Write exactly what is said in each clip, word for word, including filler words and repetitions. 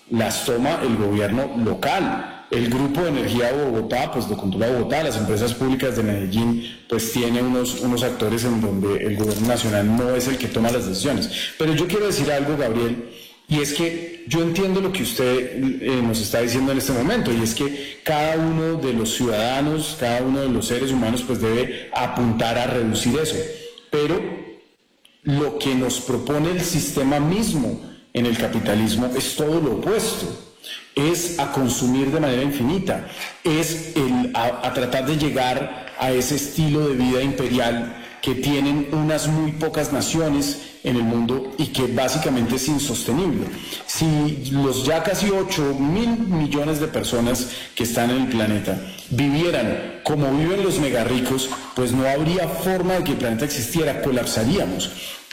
las toma el gobierno local. El Grupo de Energía de Bogotá, pues lo controla Bogotá. Las empresas públicas de Medellín, pues tiene unos, unos actores en donde el gobierno nacional no es el que toma las decisiones. Pero yo quiero decir algo, Gabriel, y es que yo entiendo lo que usted eh, nos está diciendo en este momento, y es que cada uno de los ciudadanos, cada uno de los seres humanos, pues debe apuntar a reducir eso. Pero lo que nos propone el sistema mismo en el capitalismo es todo lo opuesto. Es a consumir de manera infinita, es el, a, a tratar de llegar a ese estilo de vida imperial que tienen unas muy pocas naciones en el mundo y que básicamente es insostenible. Si los ya casi ocho mil millones de personas que están en el planeta vivieran como viven los megarricos, pues no habría forma de que el planeta existiera, colapsaríamos.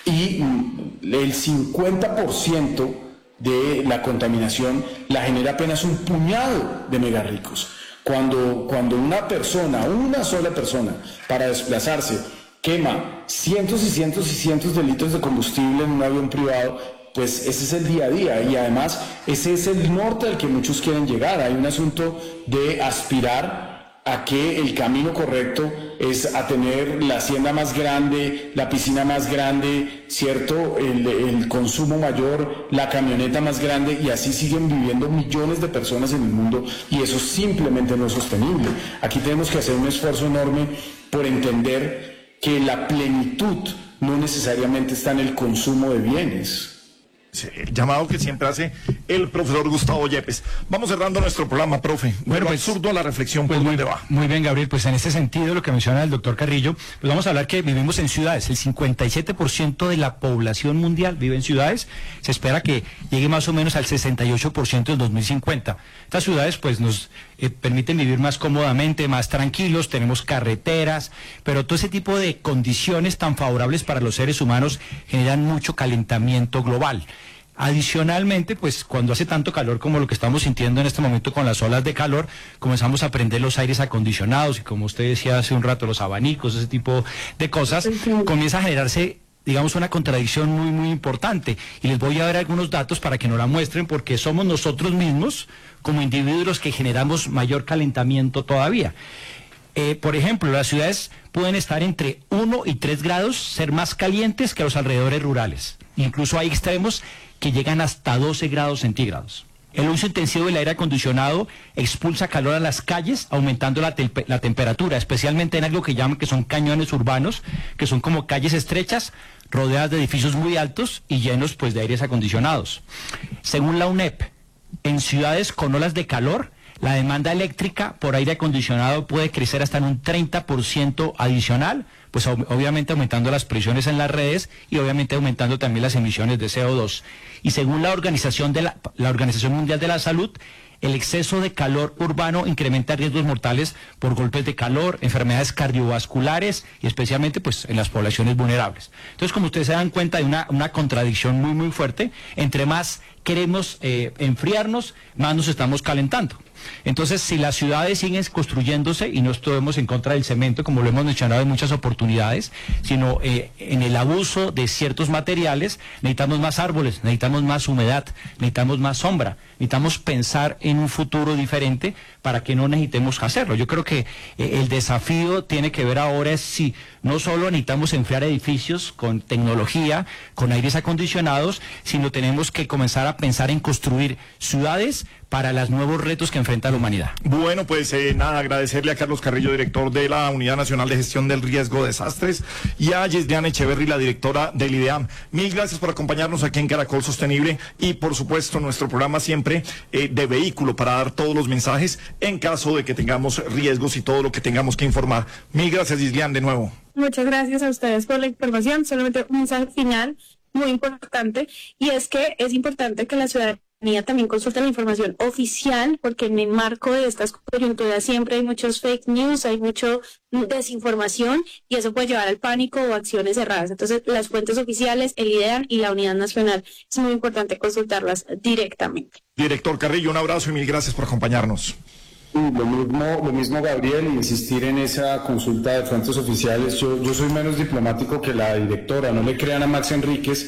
Y el cincuenta por ciento de la contaminación la genera apenas un puñado de megarricos. Cuando, cuando una persona, una sola persona, para desplazarse, quema cientos y cientos y cientos de litros de combustible en un avión privado, pues ese es el día a día, y además ese es el norte al que muchos quieren llegar. Hay un asunto de aspirar a que el camino correcto es a tener la hacienda más grande, la piscina más grande, ¿cierto? El, el consumo mayor, la camioneta más grande, y así siguen viviendo millones de personas en el mundo, y eso simplemente no es sostenible. Aquí tenemos que hacer un esfuerzo enorme por entender que la plenitud no necesariamente está en el consumo de bienes. Sí, el llamado que siempre hace el profesor Gustavo Yepes. Vamos cerrando nuestro programa, profe. Bueno, pues absurdo a la reflexión, pues, ¿por dónde va? Muy bien, Gabriel, pues en este sentido, lo que menciona el doctor Carrillo, pues vamos a hablar que vivimos en ciudades. El cincuenta y siete por ciento de la población mundial vive en ciudades. Se espera que llegue más o menos al sesenta y ocho por ciento en dos mil cincuenta. Estas ciudades, pues, nos eh, permiten vivir más cómodamente, más tranquilos, tenemos carreteras, pero todo ese tipo de condiciones tan favorables para los seres humanos generan mucho calentamiento global. Adicionalmente, pues cuando hace tanto calor como lo que estamos sintiendo en este momento con las olas de calor, comenzamos a prender los aires acondicionados y, como usted decía hace un rato, los abanicos, ese tipo de cosas, comienza a generarse, digamos, una contradicción muy, muy importante. Y les voy a dar algunos datos para que nos la muestren, porque somos nosotros mismos, como individuos, los que generamos mayor calentamiento todavía. Eh, por ejemplo, las ciudades pueden estar entre uno y tres grados, ser más calientes que los alrededores rurales. Incluso hay extremos que llegan hasta doce grados centígrados. El uso intensivo del aire acondicionado expulsa calor a las calles, aumentando la, te la temperatura, especialmente en algo que llaman que son cañones urbanos, que son como calles estrechas, rodeadas de edificios muy altos y llenos, pues, de aires acondicionados. Según la U N E P, en ciudades con olas de calor, la demanda eléctrica por aire acondicionado puede crecer hasta en un treinta por ciento adicional, pues ob obviamente aumentando las presiones en las redes y obviamente aumentando también las emisiones de C O dos. Y según la Organización, de la, la Organización Mundial de la Salud, el exceso de calor urbano incrementa riesgos mortales por golpes de calor, enfermedades cardiovasculares y especialmente, pues, en las poblaciones vulnerables. Entonces, como ustedes se dan cuenta, hay una, una contradicción muy, muy fuerte. Entre más queremos eh, enfriarnos, más nos estamos calentando. Entonces, si las ciudades siguen construyéndose, y no estamos en contra del cemento, como lo hemos mencionado en muchas oportunidades, sino eh, en el abuso de ciertos materiales, necesitamos más árboles, necesitamos más humedad, necesitamos más sombra, necesitamos pensar en un futuro diferente para que no necesitemos hacerlo. Yo creo que eh, el desafío tiene que ver ahora es si no solo necesitamos enfriar edificios con tecnología, con aires acondicionados, sino tenemos que comenzar a pensar en construir ciudades para los nuevos retos que enfrenta la humanidad. Bueno, pues eh, nada, agradecerle a Carlos Carrillo, director de la Unidad Nacional de Gestión del Riesgo de Desastres, y a Yeslian Echeverry, la directora del IDEAM. Mil gracias por acompañarnos aquí en Caracol Sostenible, y por supuesto nuestro programa siempre eh, de vehículo para dar todos los mensajes en caso de que tengamos riesgos y todo lo que tengamos que informar. Mil gracias, Yeslian, de nuevo. Muchas gracias a ustedes por la información. Solamente un mensaje final muy importante, y es que es importante que la ciudadanía también consulta la información oficial, porque en el marco de estas coyunturas siempre hay muchos fake news, hay mucho desinformación, y eso puede llevar al pánico o acciones erradas. Entonces, las fuentes oficiales, el IDEAM y la Unidad Nacional, es muy importante consultarlas directamente. Director Carrillo, un abrazo y mil gracias por acompañarnos. Lo mismo, lo mismo, Gabriel, y insistir en esa consulta de fuentes oficiales. Yo, yo soy menos diplomático que la directora. No le crean a Max Enríquez,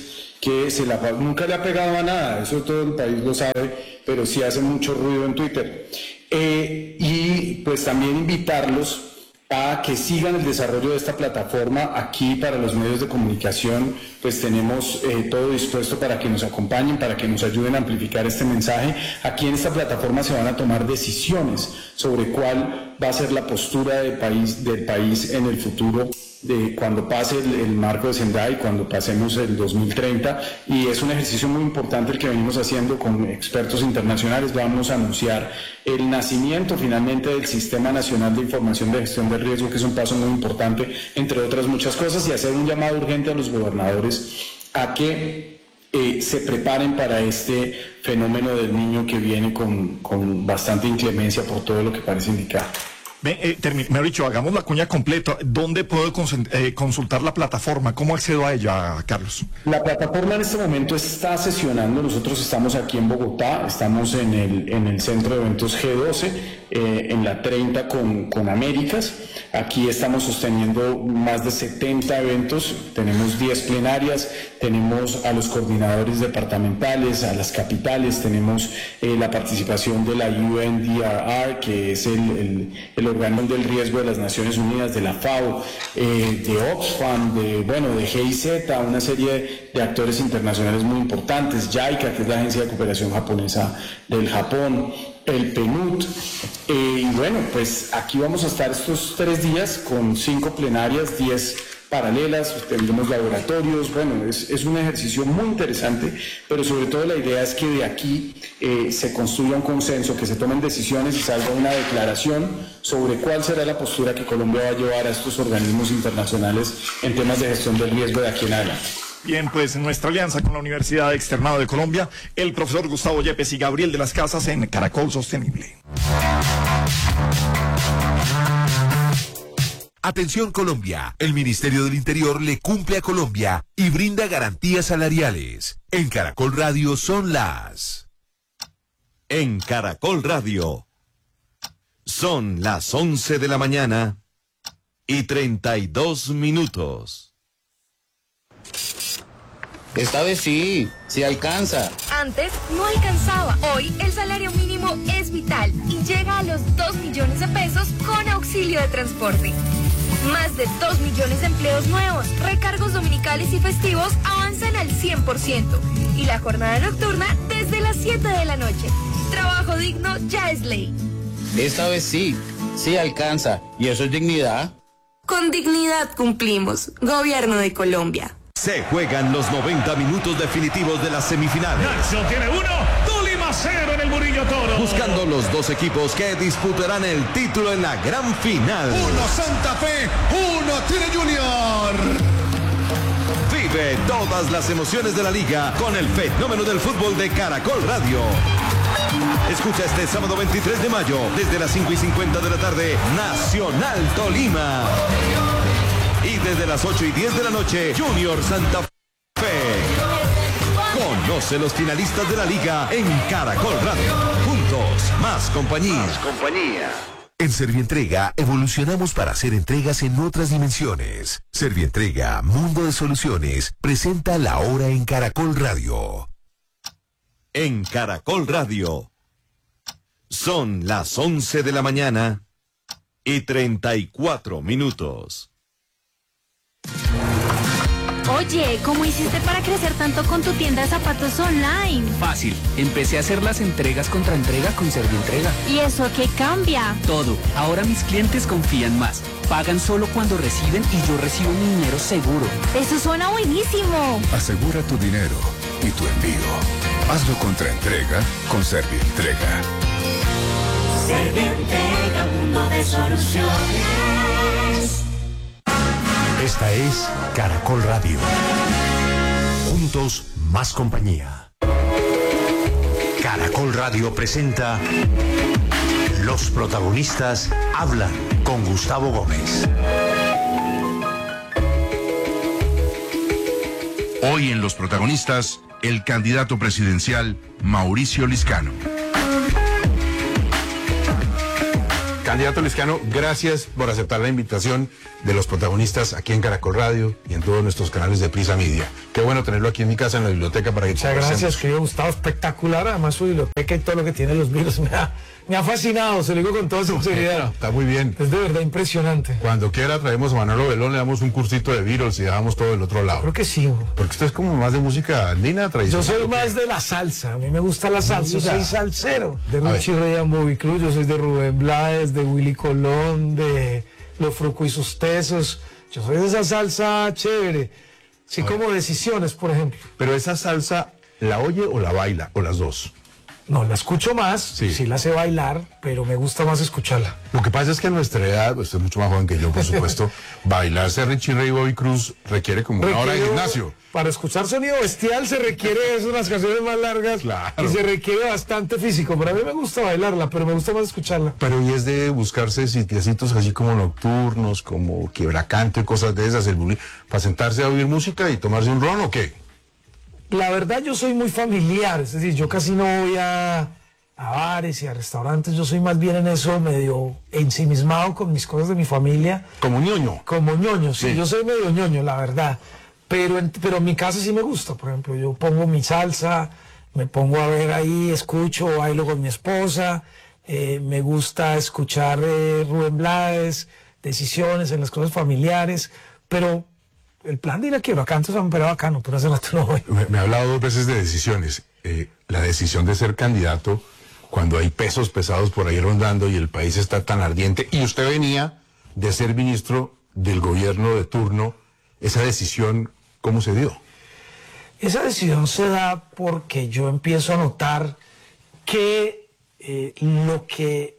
que se la, nunca le ha pegado a nada, eso todo el país lo sabe, pero sí hace mucho ruido en Twitter. Eh, y pues también invitarlos a que sigan el desarrollo de esta plataforma. Aquí para los medios de comunicación pues tenemos eh, todo dispuesto para que nos acompañen, para que nos ayuden a amplificar este mensaje. Aquí en esta plataforma se van a tomar decisiones sobre cuál va a ser la postura del país, del país en el futuro, de cuando pase el, el marco de Sendai, cuando pasemos el dos mil treinta, y es un ejercicio muy importante el que venimos haciendo con expertos internacionales. Vamos a anunciar el nacimiento finalmente del Sistema Nacional de Información de Gestión del Riesgo, que es un paso muy importante, entre otras muchas cosas, y hacer un llamado urgente a los gobernadores a que eh, se preparen para este fenómeno del niño que viene con, con bastante inclemencia por todo lo que parece indicar. Ven, eh, me ha dicho, hagamos la cuña completa. ¿Dónde puedo eh, consultar la plataforma? ¿Cómo accedo a ella, Carlos? La plataforma en este momento está sesionando. Nosotros estamos aquí en Bogotá, estamos en el, en el Centro de Eventos G doce, eh, en la treinta con, con Américas. Aquí estamos sosteniendo más de setenta eventos, tenemos diez plenarias, tenemos a los coordinadores departamentales, a las capitales, tenemos eh, la participación de la U N D R R, que es el, el, el órgano del riesgo de las Naciones Unidas, de la FAO, eh, de Oxfam, de, bueno, de G I Z, una serie de actores internacionales muy importantes, JICA, que es la Agencia de Cooperación Japonesa del Japón, el P N U D, eh, y bueno, pues aquí vamos a estar estos tres días con cinco plenarias, diez paralelas, tendremos laboratorios. Bueno, es, es un ejercicio muy interesante, pero sobre todo la idea es que de aquí eh, se construya un consenso, que se tomen decisiones y salga una declaración sobre cuál será la postura que Colombia va a llevar a estos organismos internacionales en temas de gestión del riesgo de aquí en adelante. Bien, pues en nuestra alianza con la Universidad Externado de Colombia, el profesor Gustavo Yepes y Gabriel de las Casas en Caracol Sostenible. Atención Colombia, el Ministerio del Interior le cumple a Colombia y brinda garantías salariales. En Caracol Radio son las... En Caracol Radio son las once de la mañana y treinta y dos minutos. Esta vez sí, sí alcanza. Antes no alcanzaba. Hoy el salario mínimo es vital y llega a los dos millones de pesos con auxilio de transporte. Más de dos millones de empleos nuevos, recargos dominicales y festivos avanzan al cien por ciento. Y la jornada nocturna desde las siete de la noche. Trabajo digno ya es ley. Esta vez sí, sí alcanza. ¿Y eso es dignidad? Con dignidad cumplimos. Gobierno de Colombia. Se juegan los noventa minutos definitivos de las semifinales. Nacho tiene uno, Tolima cero en el Murillo Toro. Buscando los dos equipos que disputarán el título en la gran final. Uno Santa Fe, uno Tigre Junior. Vive todas las emociones de la liga con el fenómeno del fútbol de Caracol Radio. Escucha este sábado veintitrés de mayo, desde las cinco y cincuenta de la tarde, Nacional Tolima. Y desde las ocho y diez de la noche, Junior Santa Fe. Conoce los finalistas de la liga en Caracol Radio. Juntos, más compañía. Más compañía. En Servientrega evolucionamos para hacer entregas en otras dimensiones. Servientrega, Mundo de Soluciones, presenta La Hora en Caracol Radio. En Caracol Radio son las once de la mañana y treinta y cuatro minutos. Oye, ¿cómo hiciste para crecer tanto con tu tienda de zapatos online? Fácil, empecé a hacer las entregas contra entrega con Servientrega. ¿Y eso qué cambia? Todo, ahora mis clientes confían más. Pagan solo cuando reciben y yo recibo mi dinero seguro. Eso suena buenísimo. Asegura tu dinero y tu envío. Hazlo contra entrega con Servientrega. Servientrega, mundo de soluciones. Esta es Caracol Radio. Juntos, más compañía. Caracol Radio presenta Los protagonistas hablan con Gustavo Gómez. Hoy en Los protagonistas, el candidato presidencial Mauricio Liscano. Candidato Liscano, gracias por aceptar la invitación de los protagonistas aquí en Caracol Radio y en todos nuestros canales de Prisa Media. Qué bueno tenerlo aquí en mi casa, en la biblioteca, para que Muchas gracias, querido Gustavo, espectacular, además su biblioteca y todo lo que tiene los virus me ha, me ha fascinado, se lo digo con toda sinceridad. Está muy bien. Es de verdad impresionante. Cuando quiera traemos a Manolo Belón, le damos un cursito de Beatles y dejamos todo del otro lado. Creo que sí. Porque usted es como más de música andina tradicional. Yo soy más de la salsa, a mí me gusta la salsa, yo soy salsero. De Richie Ray and Bobby Cruz, yo soy de Rubén Blades, de Willy Colón, de Los Fruco y sus Tesos. Yo soy de esa salsa chévere. Sí, como Decisiones, por ejemplo. Pero esa salsa, ¿la oye o la baila? ¿O las dos? No, la escucho más, sí. sí la sé bailar, pero me gusta más escucharla. Lo que pasa es que a nuestra edad, usted es mucho más joven que yo, por supuesto, bailarse Richie Ray y Bobby Cruz requiere como una hora de gimnasio. Para escuchar sonido bestial se requiere, es unas canciones más largas, claro. Y se requiere bastante físico. Pero a mí me gusta bailarla, pero me gusta más escucharla. Pero y es de buscarse sitiecitos así como nocturnos, como quiebracante, cosas de esas, el bullying, para sentarse a oír música y tomarse un ron, ¿o qué? La verdad, yo soy muy familiar, es decir, yo casi no voy a, a bares y a restaurantes, yo soy más bien en eso medio ensimismado con mis cosas de mi familia. ¿Como ñoño? Como ñoño, sí, sí. Yo soy medio ñoño, la verdad. Pero en, pero en mi casa sí me gusta, por ejemplo, yo pongo mi salsa, me pongo a ver ahí, escucho, bailo con mi esposa, eh, me gusta escuchar eh, Rubén Blades, Decisiones en las cosas familiares, pero el plan de ir a Quiebracantos es un pero bacano, pero hace rato no voy. Me, me ha hablado dos veces de decisiones, eh, la decisión de ser candidato cuando hay pesos pesados por ahí rondando y el país está tan ardiente, y usted venía de ser ministro del gobierno de turno, esa decisión, ¿cómo se dio? Esa decisión se da porque yo empiezo a notar que eh, lo que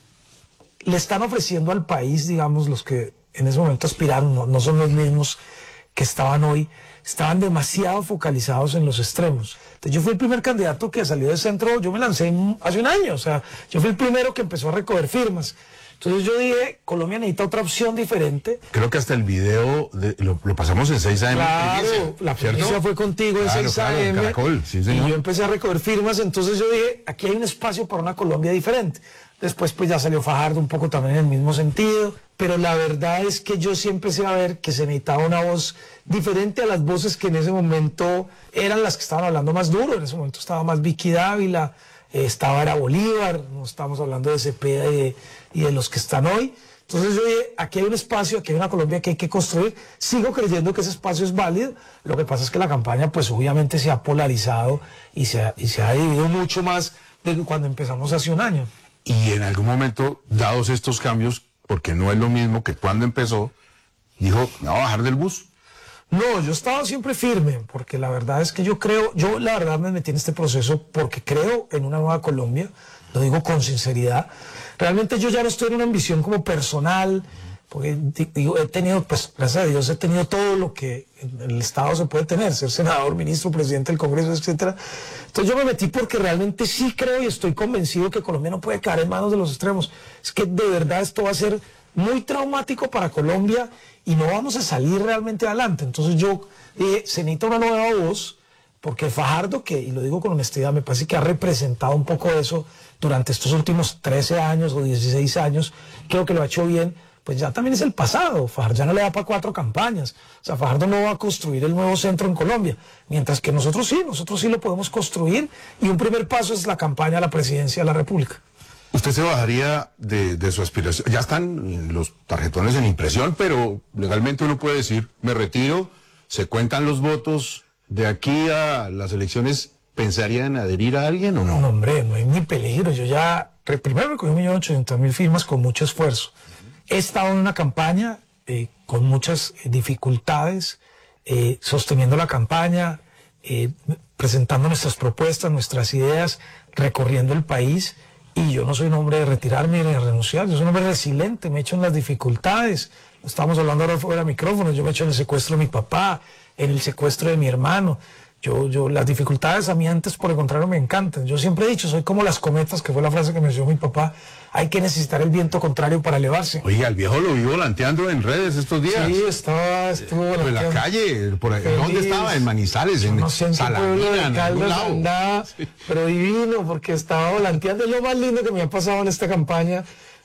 le están ofreciendo al país, digamos, los que en ese momento aspiraron, no, no son los mismos que estaban hoy, estaban demasiado focalizados en los extremos. Entonces, yo fui el primer candidato que salió del centro, yo me lancé hace un año, o sea, yo fui el primero que empezó a recoger firmas. Entonces yo dije, Colombia necesita otra opción diferente. Creo que hasta el video de, lo, lo pasamos en seis A M. Claro, la primicia fue contigo en claro, seis A M. Claro, Caracol, sí, y yo empecé a recoger firmas, entonces yo dije, aquí hay un espacio para una Colombia diferente. Después pues ya salió Fajardo un poco también en el mismo sentido, pero la verdad es que yo sí empecé a ver que se necesitaba una voz diferente a las voces que en ese momento eran las que estaban hablando más duro. En ese momento estaba más Vicky Dávila, eh, estaba era Bolívar, no estábamos hablando de Cepeda y de, y de los que están hoy. Entonces yo dije, aquí hay un espacio, aquí hay una Colombia que hay que construir. Sigo creyendo que ese espacio es válido. Lo que pasa es que la campaña pues obviamente se ha polarizado y se ha, y se ha dividido mucho más de cuando empezamos hace un año. Y en algún momento, dados estos cambios, porque no es lo mismo que cuando empezó, dijo, ¿me va a bajar del bus? No, yo he estado siempre firme, porque la verdad es que yo creo, yo la verdad me metí en este proceso porque creo en una nueva Colombia, lo digo con sinceridad. Realmente yo ya no estoy en una ambición como personal, porque digo, he tenido, pues gracias a Dios he tenido todo lo que en el Estado se puede tener, ser senador, ministro, presidente del Congreso, etcétera. Entonces yo me metí porque realmente sí creo y estoy convencido que Colombia no puede caer en manos de los extremos. Es que de verdad esto va a ser muy traumático para Colombia y no vamos a salir realmente adelante. Entonces yo dije, se necesita una nueva voz, porque Fajardo, que, y lo digo con honestidad, me parece que ha representado un poco eso durante estos últimos trece años o dieciséis años, creo que lo ha hecho bien, pues ya también es el pasado. Fajardo ya no le da para cuatro campañas. O sea, Fajardo no va a construir el nuevo centro en Colombia, mientras que nosotros sí, nosotros sí lo podemos construir, y un primer paso es la campaña a la presidencia de la República. ¿Usted se bajaría de, de su aspiración? Ya están los tarjetones en impresión, pero legalmente uno puede decir, me retiro, se cuentan los votos, de aquí a las elecciones, ¿pensaría en adherir a alguien o no? No, hombre, no hay ni peligro. Yo ya, primero recogí un millón ochocientos mil firmas con mucho esfuerzo. He estado en una campaña eh, con muchas eh, dificultades, eh, sosteniendo la campaña, eh, presentando nuestras propuestas, nuestras ideas, recorriendo el país. Y yo no soy un hombre de retirarme ni de renunciar, yo soy un hombre resiliente, me he hecho en las dificultades. Estamos hablando ahora fuera de micrófonos, yo me he hecho en el secuestro de mi papá, en el secuestro de mi hermano. Yo, yo, las dificultades a mí antes, por el contrario, me encantan. Yo siempre he dicho, soy como las cometas, que fue la frase que me enseñó mi papá. Hay que necesitar el viento contrario para elevarse. Oiga, el viejo lo vi volanteando en redes estos días. Sí, estaba, estuvo volanteando. En la calle, por ahí, ¿dónde estaba? En Manizales, en no sé en Salamina, en algún lado. Andaba, sí. Pero divino, porque estaba volanteando. Es lo más lindo que me ha pasado en esta campaña.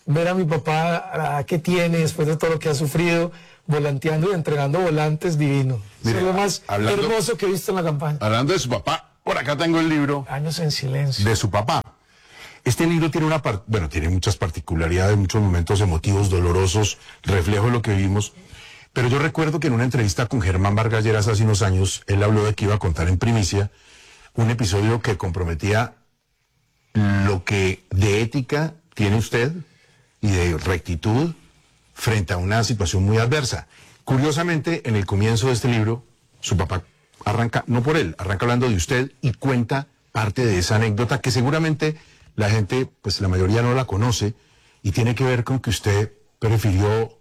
ver a mi papá, a qué tiene, después de todo lo que ha sufrido, volanteando y entregando volantes, divino. Mire, Eso es lo más hablando, hermoso que he visto en la campaña. Hablando de su papá, por acá tengo el libro. Años en silencio. De su papá. Este libro tiene una par- bueno, tiene muchas particularidades, muchos momentos emotivos, dolorosos, reflejo de lo que vivimos. Pero yo recuerdo que en una entrevista con Germán Vargas Lleras hace unos años, él habló de que iba a contar en primicia un episodio que comprometía lo que de ética tiene usted y de rectitud frente a una situación muy adversa. Curiosamente, en el comienzo de este libro, su papá arranca, no por él, arranca hablando de usted y cuenta parte de esa anécdota que seguramente la gente, pues la mayoría no la conoce, y tiene que ver con que usted prefirió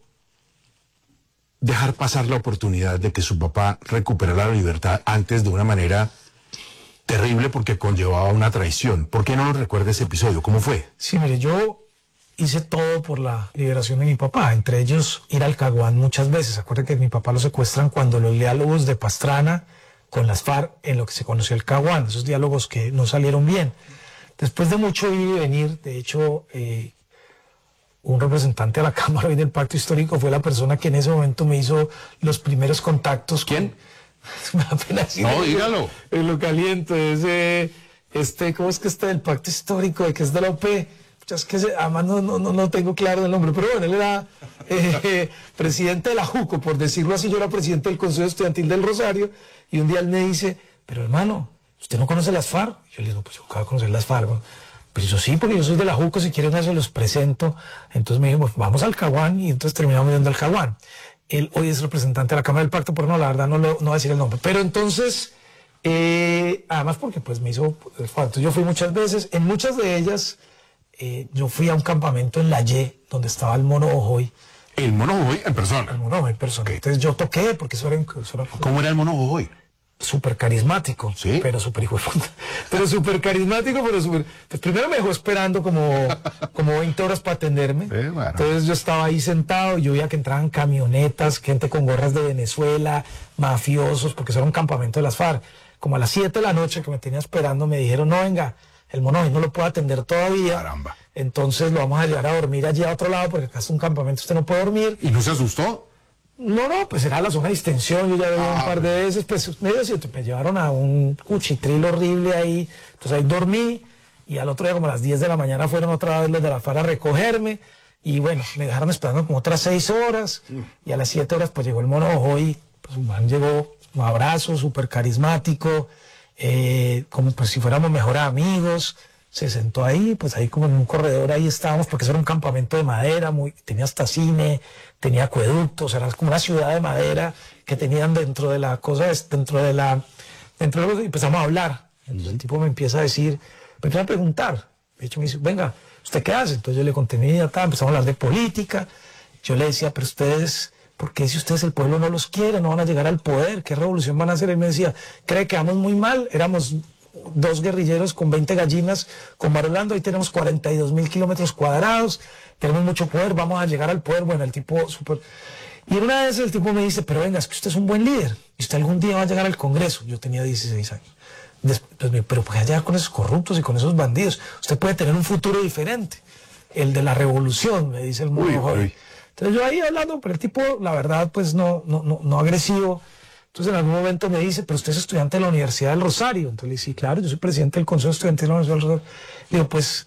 dejar pasar la oportunidad de que su papá recuperara la libertad antes de una manera terrible porque conllevaba una traición. ¿Por qué no nos recuerda ese episodio? ¿Cómo fue? Sí, mire, yo hice todo por la liberación de mi papá, entre ellos ir al Caguán muchas veces. Acuérdense que mi papá lo secuestran cuando los diálogos de Pastrana con las FARC, en lo que se conoció el Caguán, esos diálogos que no salieron bien. Después de mucho ir y venir, de hecho, eh, un representante a la Cámara hoy del Pacto Histórico fue la persona que en ese momento me hizo los primeros contactos. ¿Quién? Me da pena decir. No, dígalo. En lo caliente, ese, este, ¿cómo es que está del Pacto Histórico, de que es de la O P? Es que se, además no, no, no, no tengo claro el nombre, pero bueno, él era eh, presidente de la JUCO, por decirlo así. Yo era presidente del Consejo Estudiantil del Rosario, y un día él me dice, pero hermano, ¿usted no conoce las FARC? Yo le digo, pues yo acabo de conocer las FARC, ¿no? Pues yo sí, porque yo soy de la JUCO, si quieren eso los presento. Entonces me dijo, pues vamos al Caguán, y entonces terminamos yendo al Caguán. Él hoy es representante de la Cámara del Pacto, pero no, la verdad no, lo, no voy a decir el nombre. Pero entonces, eh, además porque pues me hizo el favor. Entonces yo fui muchas veces, en muchas de ellas, eh, yo fui a un campamento en la Y, donde estaba el Mono Ojoy. ¿El Mono Ojoy en persona? El Mono Ojoy en persona. Okay. Entonces yo toqué, porque eso era... Eso era ¿Cómo era el Mono Ojoy? Súper carismático, ¿sí? Pero súper hijo de puta. Pero súper carismático, pero súper... Pues primero me dejó esperando como, como veinte horas para atenderme. Eh, bueno. Entonces yo estaba ahí sentado y yo veía que entraban camionetas, gente con gorras de Venezuela, mafiosos, porque eso era un campamento de las FARC. Como a las siete de la noche que me tenía esperando, me dijeron, no, venga, el Mono no lo puedo atender todavía. Caramba. Entonces lo vamos a llevar a dormir allí a otro lado, porque acá es un campamento, usted no puede dormir. ¿Y no se asustó? No, no, pues era la zona de extensión, yo ya veía ah, un par de veces, pues medio cierto, me llevaron a un cuchitril horrible ahí, entonces ahí dormí, y al otro día como a las diez de la mañana fueron otra vez los de la FARC a recogerme, y bueno, me dejaron esperando como otras seis horas, y a las siete horas pues llegó el Mono Ojoy, pues un man llegó, un abrazo, súper carismático, eh, como pues si fuéramos mejores amigos. Se sentó ahí, pues ahí como en un corredor, ahí estábamos, porque eso era un campamento de madera, muy, tenía hasta cine, tenía acueductos, era como una ciudad de madera que tenían dentro de la cosa, dentro de la, dentro de lo, y empezamos a hablar. Entonces el tipo me empieza a decir, me empieza a preguntar, de hecho me dice, venga, ¿usted qué hace? Entonces yo le conté mi vida, empezamos a hablar de política, yo le decía, pero ustedes, ¿por qué si ustedes el pueblo no los quiere, no van a llegar al poder? ¿Qué revolución van a hacer? Él me decía, ¿cree que vamos muy mal? Éramos dos guerrilleros con veinte gallinas combarolando, ahí tenemos cuarenta y dos mil kilómetros cuadrados, tenemos mucho poder, vamos a llegar al poder. Bueno, el tipo súper... Y una vez el tipo me dice, pero venga, es que usted es un buen líder, y usted algún día va a llegar al Congreso. Yo tenía dieciséis años. Después, pero puede llegar con esos corruptos y con esos bandidos, usted puede tener un futuro diferente, el de la revolución, me dice el Mono Ojoy. Entonces yo ahí hablando, pero el tipo, la verdad, pues no, no, no, no agresivo. Entonces en algún momento me dice, pero usted es estudiante de la Universidad del Rosario. Entonces le dije, sí, claro, yo soy presidente del Consejo Estudiantil de la Universidad del Rosario. Le digo, pues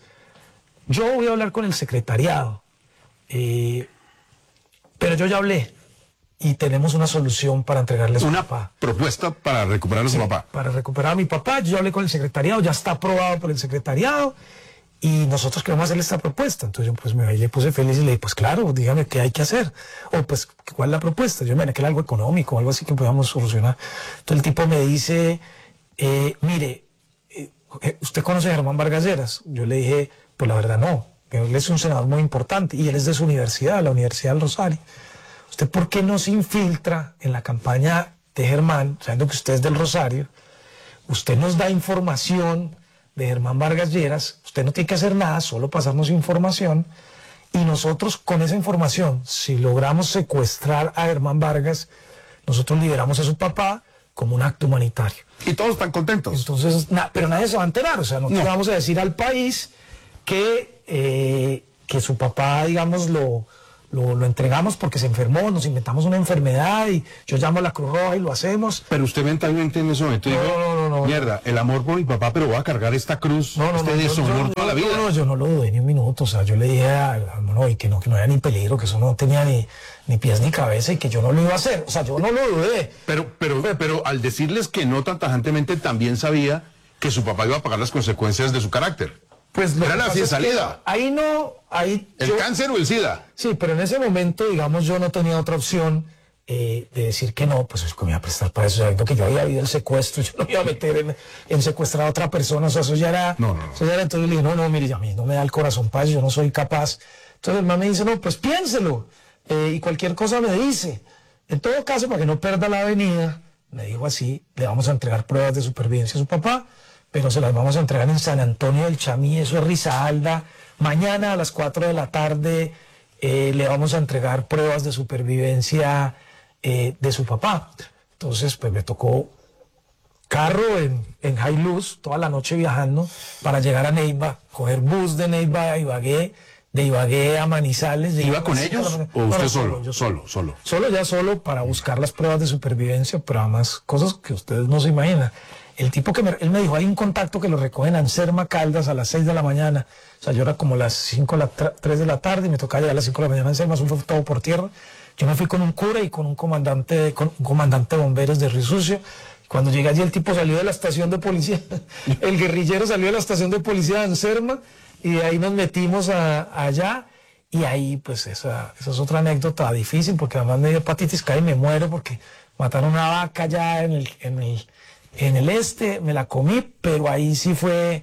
yo voy a hablar con el secretariado, eh, pero yo ya hablé y tenemos una solución para entregarle a su una papá. Propuesta para recuperar a su Sí, papá. Para recuperar a mi papá, yo ya hablé con el secretariado, ya está aprobado por el secretariado y nosotros queremos hacerle esta propuesta. Entonces yo pues me le puse feliz y le dije, pues claro, dígame qué hay que hacer. O pues, ¿cuál es la propuesta? Yo me que era algo económico, algo así que podamos solucionar. Entonces el tipo me dice, eh, mire, eh, ¿usted conoce a Germán Vargas Lleras? Yo le dije, pues la verdad no, él es un senador muy importante y él es de su universidad, la Universidad del Rosario. ¿Usted por qué no se infiltra en la campaña de Germán, sabiendo que usted es del Rosario? Usted nos da información de Germán Vargas Lleras, usted no tiene que hacer nada, solo pasarnos información, y nosotros con esa información, si logramos secuestrar a Germán Vargas, nosotros liberamos a su papá como un acto humanitario. Y todos están contentos. Entonces, na, pero nadie se va a enterar, o sea, nosotros no. vamos a decir al país que, eh, que su papá, digamos, lo, lo, lo entregamos porque se enfermó, nos inventamos una enfermedad y yo llamo a la Cruz Roja y lo hacemos. Pero usted mentalmente en ese momento no, dijo, no, no, no, mierda, el amor por mi papá, pero voy a cargar esta cruz, no, no, este no, deshonor yo, toda la vida. No, no, yo no lo dudé ni un minuto, o sea, yo le dije al hermano y que no, que no había ni peligro, que eso no tenía ni, ni pies ni cabeza y que yo no lo iba a hacer, o sea, yo no lo dudé. Pero, pero, pero al decirles que no tan tajantemente, también sabía que su papá iba a pagar las consecuencias de su carácter. Pues lo era que la pasa es que salida. Ahí no, ahí... ¿El yo, cáncer o el SIDA? Sí, pero en ese momento, digamos, yo no tenía otra opción eh, de decir que no, pues es que me iba a prestar para eso, sabiendo que yo había habido el secuestro, yo no me iba a meter en, en secuestrar a otra persona, o sea, eso ya era... No, no, no. Eso ya era, entonces le dije, no, no, mire, a mí no me da el corazón para eso, yo no soy capaz. Entonces el man me dice, no, pues piénselo, eh, y cualquier cosa me dice. En todo caso, para que no pierda la avenida, me dijo así, le vamos a entregar pruebas de supervivencia a su papá, pero se las vamos a entregar en San Antonio del Chamí, eso es Risaralda. Mañana a las cuatro de la tarde eh, le vamos a entregar pruebas de supervivencia eh, de su papá. Entonces, pues me tocó carro en, en Hilux, toda la noche viajando para llegar a Neiva, coger bus de Neiva a Ibagué, de Ibagué a Manizales. De ¿Iba con ellos o usted no, solo? Yo Solo, solo. Solo ya solo para buscar las pruebas de supervivencia, pero además cosas que ustedes no se imaginan. El tipo que me, él me dijo, hay un contacto que lo recoge en Anserma Caldas a las seis de la mañana. O sea, yo era como las cinco, las tres de la tarde y me tocaba llegar a las cinco de la mañana a Anserma, eso fue todo por tierra. Yo me fui con un cura y con un comandante, con un comandante de bomberos de Risucio. Cuando llegué allí el tipo salió de la estación de policía, el guerrillero salió de la estación de policía de Anserma y de ahí nos metimos a, allá. Y ahí, pues, esa, esa es otra anécdota difícil, porque además me dio hepatitis K y me muero porque mataron una vaca allá en el, en el, en el este, me la comí, pero ahí sí fue,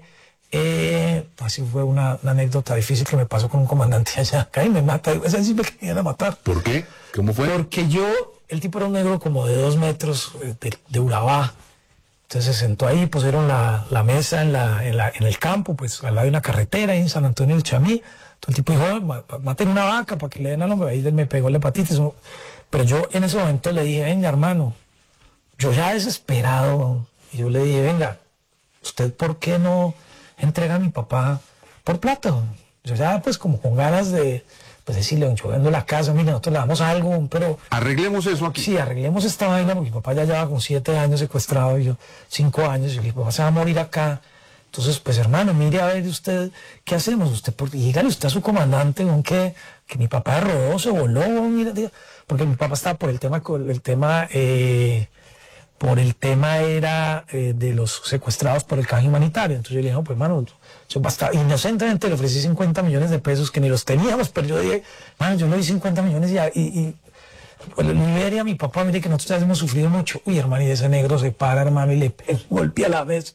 eh, así fue una, una anécdota difícil que me pasó con un comandante allá. Acá y me mata, esa sí me querían matar. ¿Por qué? ¿Cómo fue? Porque yo, el tipo era un negro como de dos metros de, de Urabá. Entonces se sentó ahí, pusieron la, la mesa en, la, en, la, en el campo, pues al lado de una carretera ahí en San Antonio del Chamí. Entonces el tipo dijo, maten una vaca para que le den al hombre. Ahí me pegó la hepatitis. Pero yo en ese momento le dije, venga, hermano, yo ya desesperado, y yo le dije, venga, ¿usted por qué no entrega a mi papá por plata? Yo ya pues como con ganas de pues decirle, yo vendo la casa, mire, nosotros le damos algo, pero... Arreglemos eso aquí. Sí, arreglemos esta vaina, porque mi papá ya lleva con siete años secuestrado, y yo cinco años, y yo le dije, papá se va a morir acá. Entonces, pues hermano, mire a ver usted, ¿qué hacemos? Usted, por, dígale usted a su comandante, ¿con qué? Que mi papá rodó, se voló, mira, diga, porque mi papá estaba por el tema, el tema, eh, por el tema era eh, de los secuestrados por el canje humanitario. Entonces yo le dije, no, pues hermano, yo bastaba, inocentemente le ofrecí cincuenta millones de pesos que ni los teníamos, pero yo dije, hermano, yo le di cincuenta millones y, y, y pues, le dije a mi papá, mire que nosotros ya hemos sufrido mucho. Uy, hermano, y ese negro se para, hermano, y le golpea la vez.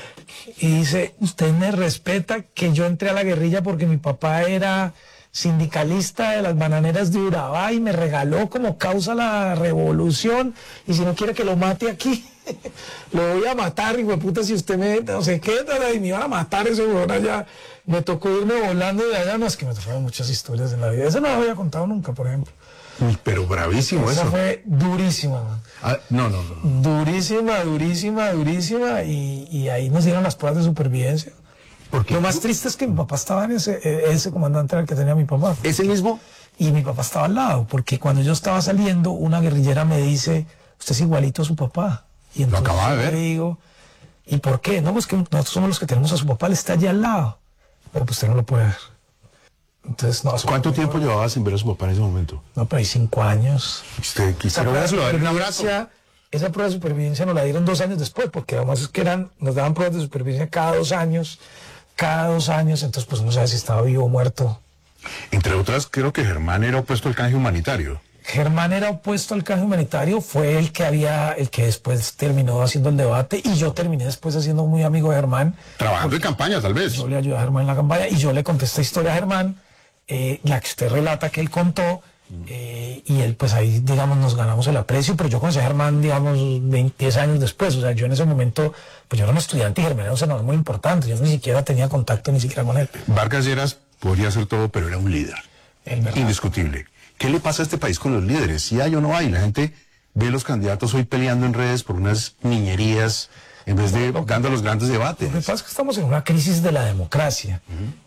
Y dice, usted me respeta que yo entré a la guerrilla porque mi papá era sindicalista de las bananeras de Urabá y me regaló como causa la revolución, y si no quiere que lo mate aquí, lo voy a matar, hijo de puta, si usted me, no sé qué, y me iban a matar ese huevón allá. Me tocó irme volando de allá, no, es que me tocaron muchas historias en la vida, eso no lo había contado nunca, por ejemplo. Uy, pero bravísimo Esa eso. fue durísima. Ah, no, no, no. Durísima, durísima, durísima, y, y ahí nos dieron las pruebas de supervivencia. Porque lo más triste es que mi papá estaba en ese, ese comandante era el que tenía mi papá. ¿Ese mismo? Y mi papá estaba al lado, porque cuando yo estaba saliendo, una guerrillera me dice, usted es igualito a su papá. Y entonces lo acababa de ver. Le digo, ¿y por qué? No, pues que nosotros somos los que tenemos a su papá, él está allí al lado. Pero pues usted no lo puede ver. Entonces, no, ¿Cuánto tiempo llevaba sin ver a su papá en ese momento? No, pero hay cinco años. Usted quisiera ver un abrazo. Esa prueba de supervivencia nos la dieron dos años después, porque además es que eran, nos daban pruebas de supervivencia cada dos años, cada dos años, entonces pues no sabe si estaba vivo o muerto. Entre otras, creo que Germán era opuesto al canje humanitario. Germán era opuesto al canje humanitario, fue el que había, el que después terminó haciendo el debate, y yo terminé después siendo muy amigo de Germán. Trabajando en campaña, tal vez. Yo le ayudé a Germán en la campaña, y yo le conté esta historia a Germán, eh, la que usted relata que él contó, eh, y él pues ahí, digamos, nos ganamos el aprecio, pero yo conocí a Germán, digamos, veinte, diez años después, o sea, yo en ese momento, pues yo era un estudiante y Germán era un senador muy importante, yo ni siquiera tenía contacto ni siquiera con él. Vargas Lleras podría hacer todo, pero era un líder. Indiscutible. ¿Qué le pasa a este país con los líderes? Si hay o no hay, la gente ve los candidatos hoy peleando en redes por unas niñerías en vez de dando los grandes debates. Lo que pasa es que estamos en una crisis de la democracia. Uh-huh.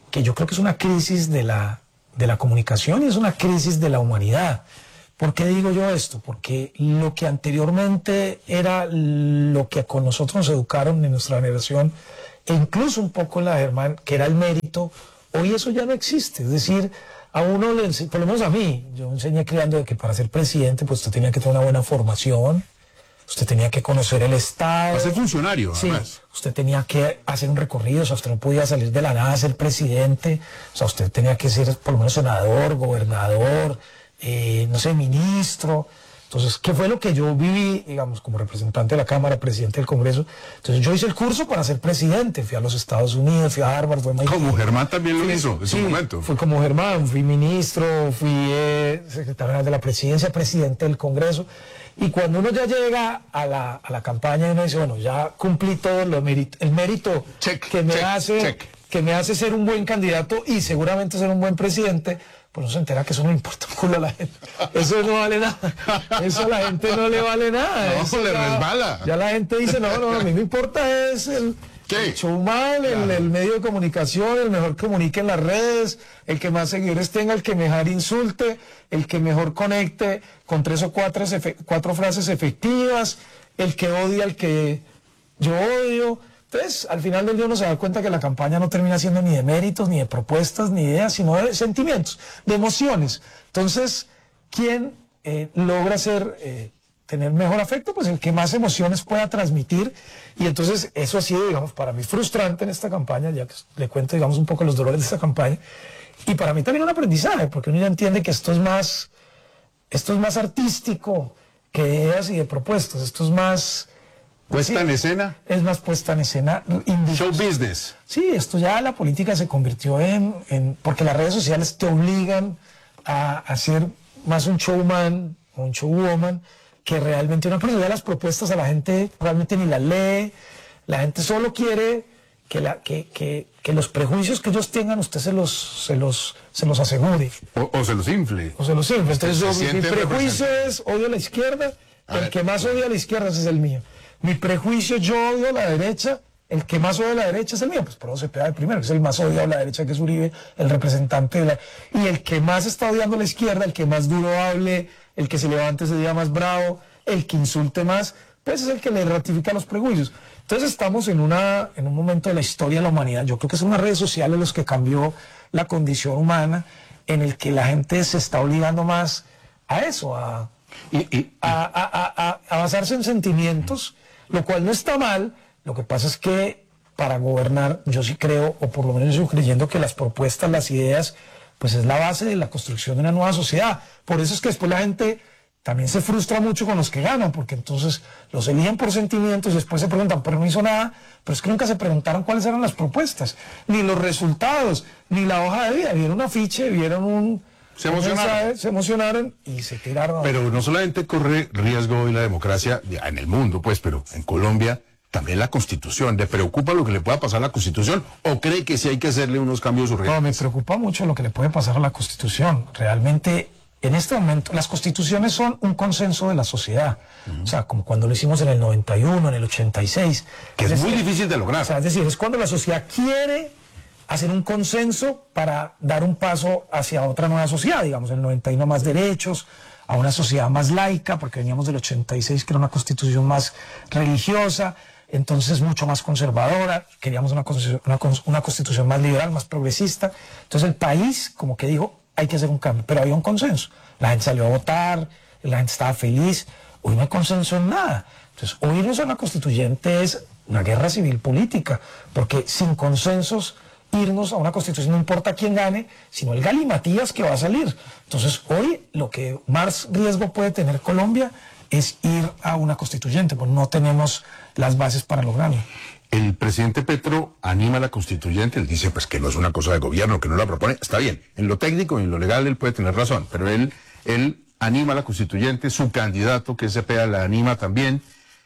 que yo creo que es una crisis de la, de la comunicación y es una crisis de la humanidad. ¿Por qué digo yo esto? Porque lo que anteriormente era lo que con nosotros nos educaron en nuestra generación, e incluso un poco en la de Germán, que era el mérito, hoy eso ya no existe. Es decir, a uno, le ense- por lo menos a mí, yo enseñé criando de que para ser presidente, pues usted tenía que tener una buena formación, usted tenía que conocer el Estado. Para ser funcionario, sí, además. Usted tenía que hacer un recorrido, o sea, usted no podía salir de la nada a ser presidente, o sea, usted tenía que ser por lo menos senador, gobernador, eh, no sé, ministro. Entonces, ¿qué fue lo que yo viví, digamos, como representante de la Cámara, presidente del Congreso? Entonces, yo hice el curso para ser presidente, fui a los Estados Unidos, fui a Harvard, fui a Miami. Como Germán también lo Fui- hizo en su sí, momento. fui como Germán, fui ministro, fui eh, secretario de la presidencia, presidente del Congreso. Y cuando uno ya llega a la, a la campaña y uno dice, bueno, ya cumplí todo lo mérito, el mérito que, me check, hace, check. que me hace ser un buen candidato y seguramente ser un buen presidente, pues uno se entera que eso no le importa un culo a la gente. Eso no vale nada. Eso a la gente no le vale nada. No, Eso le ya- resbala. Ya la gente dice, no, no, a mí me importa es el, el showman, el, el medio de comunicación, el mejor que comunique en las redes, el que más seguidores tenga, el que mejor insulte, el que mejor conecte con tres o cuatro, efe- cuatro frases efectivas, el que odia al que yo odio. Entonces, al final del día uno se da cuenta que la campaña no termina siendo ni de méritos, ni de propuestas, ni de ideas, sino de sentimientos, de emociones. Entonces, ¿quién eh, logra ser, eh, tener mejor afecto? Pues el que más emociones pueda transmitir. Y entonces eso ha sido, digamos, para mí frustrante en esta campaña, ya que le cuento, digamos, un poco los dolores de esta campaña. Y para mí también un aprendizaje, porque uno ya entiende que esto es más, esto es más artístico que de ideas y de propuestas. Esto es más... ¿Puesta sí, en escena? Es más puesta en escena. Show business. Sí, esto ya la política se convirtió en, en... Porque las redes sociales te obligan a, a ser más un showman o un showwoman que realmente una persona. Ya las propuestas a la gente realmente ni las lee. La gente solo quiere que, la, que, que, que los prejuicios que ellos tengan usted se los, se los, se los asegure. O, o se los infle. O se los infle. Entonces, Se yo, mi siente prejuicio representado. es odio a la izquierda. A El ver. que más odia a la izquierda ese es el mío. Mi prejuicio, yo odio a la derecha. El que más odia a la derecha es el mío. Pues por eso se pega de primero, que es el más odiado a la derecha, que es Uribe, el representante de la... Y el que más está odiando a la izquierda, el que más duro hable, el que se levante ese día más bravo, el que insulte más, pues es el que le ratifica los prejuicios. Entonces estamos en, una, en un momento de la historia de la humanidad. Yo creo que son las redes sociales los que cambió la condición humana, en el que la gente se está obligando más a eso, a, Y, y- a, a- a- a basarse en sentimientos, lo cual no está mal. Lo que pasa es que para gobernar, yo sí creo, o por lo menos yo creyendo que las propuestas, las ideas, pues es la base de la construcción de una nueva sociedad. Por eso es que después la gente también se frustra mucho con los que ganan, porque entonces los eligen por sentimientos y después se preguntan, pero no hizo nada, pero es que nunca se preguntaron cuáles eran las propuestas, ni los resultados, ni la hoja de vida. Vieron un afiche, vieron un... Se un emocionaron. mensaje, se emocionaron y se tiraron. Pero no solamente corre riesgo hoy la democracia ya en el mundo, pues, pero en Colombia también la Constitución. ¿Le preocupa lo que le pueda pasar a la Constitución o cree que sí hay que hacerle unos cambios urgentes? No, me preocupa mucho lo que le puede pasar a la Constitución. Realmente, en este momento, las constituciones son un consenso de la sociedad. O sea, como cuando lo hicimos en el noventa y uno, en el ochenta y seis. Que es muy decir, difícil de lograr. O sea, es decir, es cuando la sociedad quiere hacer un consenso para dar un paso hacia otra nueva sociedad, digamos, en el noventa y uno más derechos, a una sociedad más laica, porque veníamos del ochenta y seis, que era una constitución más religiosa, entonces mucho más conservadora, queríamos una constitución, una, cons- una constitución más liberal, más progresista. Entonces el país, como que dijo, hay que hacer un cambio, pero había un consenso. La gente salió a votar, la gente estaba feliz. Hoy no hay consenso en nada. Entonces, hoy irnos a una constituyente es una guerra civil política, porque sin consensos irnos a una constitución no importa quién gane, sino el galimatías que va a salir. Entonces, hoy lo que más riesgo puede tener Colombia es ir a una constituyente, pues no tenemos las bases para lograrlo. El presidente Petro anima a la constituyente, él dice pues que no es una cosa de gobierno, que no la propone, está bien, en lo técnico y en lo legal él puede tener razón, pero él, él anima a la constituyente, su candidato que es Cepeda la anima también,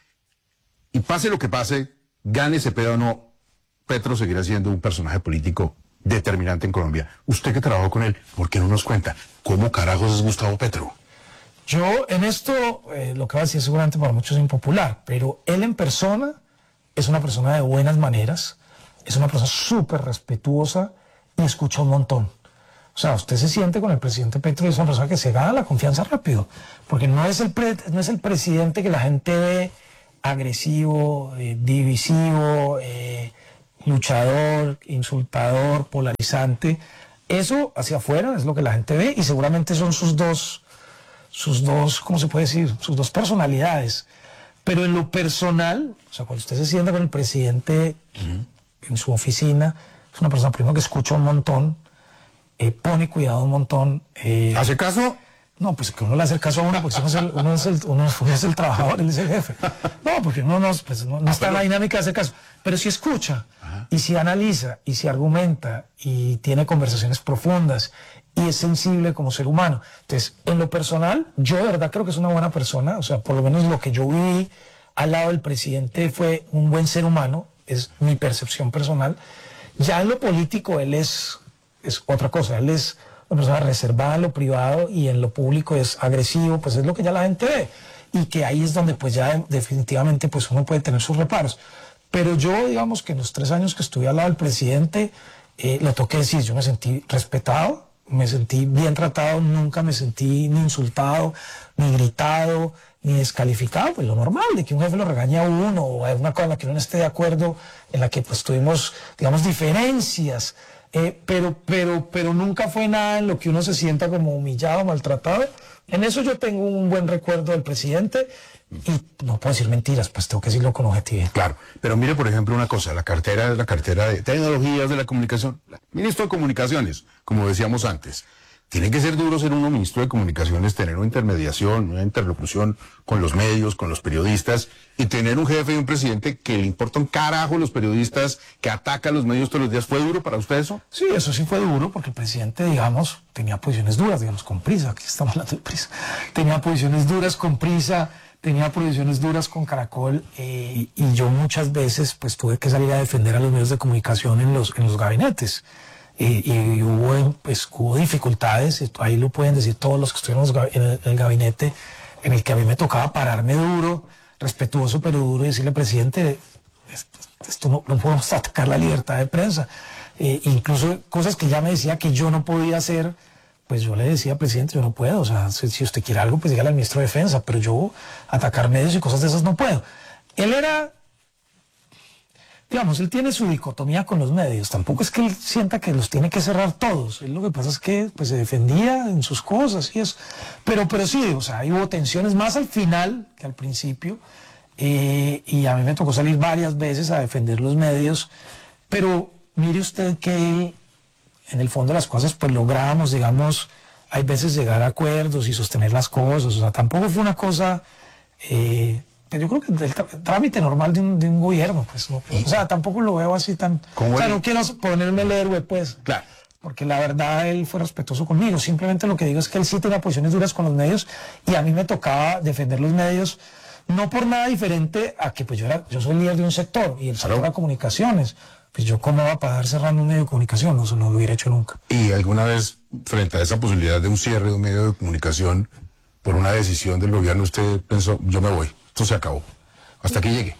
y pase lo que pase, gane Cepeda o no, Petro seguirá siendo un personaje político determinante en Colombia. Usted que trabajó con él, ¿por qué no nos cuenta cómo carajos es Gustavo Petro? Yo en esto, eh, lo que va a decir seguramente para muchos es impopular, pero él en persona es una persona de buenas maneras, es una persona súper respetuosa, y escucha un montón. O sea, usted se siente con el presidente Petro y es una persona que se gana la confianza rápido, porque no es el, pre, no es el presidente que la gente ve agresivo, eh, divisivo, eh, luchador, insultador, polarizante. Eso hacia afuera es lo que la gente ve y seguramente son sus dos, sus dos, ¿cómo se puede decir? Sus dos personalidades. Pero en lo personal, o sea, cuando usted se sienta con el presidente uh-huh. en su oficina, es una persona primero que escucha un montón, eh, pone cuidado un montón. Eh, ¿Hace caso? No, pues que uno le hace caso a uno, porque uno es el, uno es el, uno, uno es el trabajador, él es el jefe. No, porque uno no, pues, no, no está en la dinámica de hacer caso. Pero si escucha, ajá. y si analiza, y si argumenta, y tiene conversaciones profundas, y es sensible como ser humano. Entonces, en lo personal, yo de verdad creo que es una buena persona, o sea, por lo menos lo que yo vi al lado del presidente fue un buen ser humano, es mi percepción personal. Ya en lo político, él es, es otra cosa, él es una persona reservada en lo privado y en lo público es agresivo, pues es lo que ya la gente ve. Y que ahí es donde pues ya definitivamente pues uno puede tener sus reparos. Pero yo, digamos que en los tres años que estuve al lado del presidente, eh, lo toqué decir, yo me sentí respetado, me sentí bien tratado, nunca me sentí ni insultado, ni gritado, ni descalificado, pues lo normal, de que un jefe lo regañe a uno, o hay una cosa en la que uno no esté de acuerdo, en la que pues tuvimos, digamos, diferencias, eh, pero, pero, pero nunca fue nada en lo que uno se sienta como humillado, maltratado. En eso yo tengo un buen recuerdo del presidente, y no puedo decir mentiras, pues tengo que decirlo con objetividad. Claro, pero mire, por ejemplo, una cosa, la cartera es la cartera de tecnologías de la comunicación, ministro de Comunicaciones, como decíamos antes. Tiene que ser duro ser uno ministro de Comunicaciones, tener una intermediación, una interlocución con los medios, con los periodistas, y tener un jefe y un presidente que le importa un carajo a los periodistas, que ataca a los medios todos los días. ¿Fue duro para usted eso? Sí, eso sí fue duro, porque el presidente, digamos, tenía posiciones duras, digamos, con Prisa, aquí estamos hablando de Prisa, tenía posiciones duras con Prisa, tenía posiciones duras con Caracol, eh, y yo muchas veces pues tuve que salir a defender a los medios de comunicación en los, en los gabinetes. Y, y hubo, pues, hubo dificultades, ahí lo pueden decir todos los que estuvieron en el, en el gabinete, en el que a mí me tocaba pararme duro, respetuoso pero duro, y decirle, presidente, esto, esto no, no podemos atacar la libertad de prensa. Eh, incluso cosas que ya me decía que yo no podía hacer, pues yo le decía, presidente, yo no puedo, o sea, si, si usted quiere algo, pues dígale al ministro de Defensa, pero yo atacar medios y cosas de esas no puedo. Él era... Digamos, él tiene su dicotomía con los medios, tampoco es que él sienta que los tiene que cerrar todos, él lo que pasa es que pues, se defendía en sus cosas y eso, pero, pero sí, o sea, hubo tensiones más al final que al principio, eh, y a mí me tocó salir varias veces a defender los medios, pero mire usted que en el fondo de las cosas pues logramos, digamos, hay veces llegar a acuerdos y sostener las cosas, o sea, tampoco fue una cosa... Eh, yo creo que el trámite normal de un, de un gobierno, pues, no, o sea, tampoco lo veo así tan... O sea, no quiero ponerme el héroe, pues, claro, porque la verdad él fue respetuoso conmigo, simplemente lo que digo es que él sí tenía posiciones duras con los medios y a mí me tocaba defender los medios, no por nada diferente a que pues yo era, yo soy líder de un sector y el sector de comunicaciones, pues yo cómo va a pagar cerrando un medio de comunicación, no, eso no lo hubiera hecho nunca. ¿Y alguna vez, frente a esa posibilidad de un cierre de un medio de comunicación, por una decisión del gobierno, usted pensó, yo me voy? Esto se acabó. Hasta que llegue.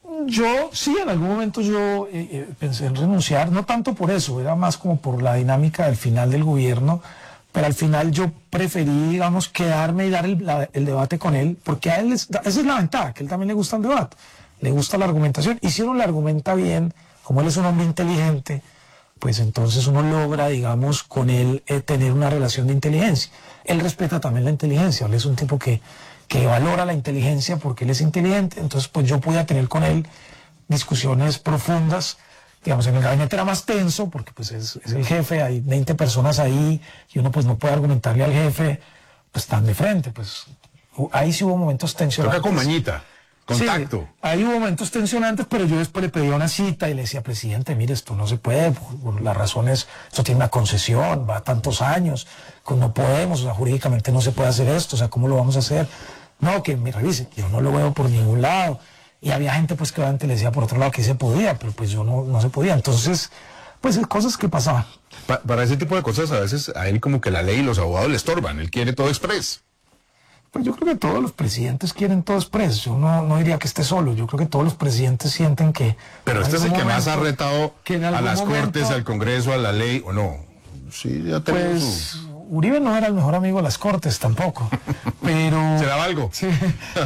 Yo, sí, en algún momento yo eh, eh, pensé en renunciar, no tanto por eso, era más como por la dinámica del final del gobierno, pero al final yo preferí, digamos, quedarme y dar el, la, el debate con él, porque a él, es, esa es la ventaja, que a él también le gusta el debate, le gusta la argumentación, y si uno le argumenta bien, como él es un hombre inteligente, pues entonces uno logra, digamos, con él eh, tener una relación de inteligencia. Él respeta también la inteligencia, él es un tipo que que valora la inteligencia porque él es inteligente, entonces pues yo pude tener con él discusiones profundas, digamos, en el gabinete era más tenso porque pues es, es el jefe, hay veinte personas ahí y uno pues no puede argumentarle al jefe pues tan de frente, pues ahí sí hubo momentos tensionantes. Toca con mañita, contacto. Sí, ahí hubo momentos tensionantes, pero yo después le pedía una cita y le decía, presidente, mire, esto no se puede, por, por las razones, esto tiene una concesión, va a tantos años, no podemos, o sea, jurídicamente no se puede hacer esto, o sea, ¿cómo lo vamos a hacer? No, que me revise, yo no lo veo por ningún lado. Y había gente pues que obviamente le decía por otro lado que se podía, pero pues yo no, no se podía. Entonces, pues cosas que pasaban. Pa para ese tipo de cosas a veces a él como que la ley y los abogados le estorban, él quiere todo express. Pues yo creo que todos los presidentes quieren todo expreso. Yo no, no diría que esté solo. Yo creo que todos los presidentes sienten que... Pero este es el que más ha retado a las momento, Cortes, al Congreso, a la ley, ¿o no? Sí, ya tenemos pues su... Uribe no era el mejor amigo de las Cortes tampoco. Pero... ¿Se daba algo? Sí.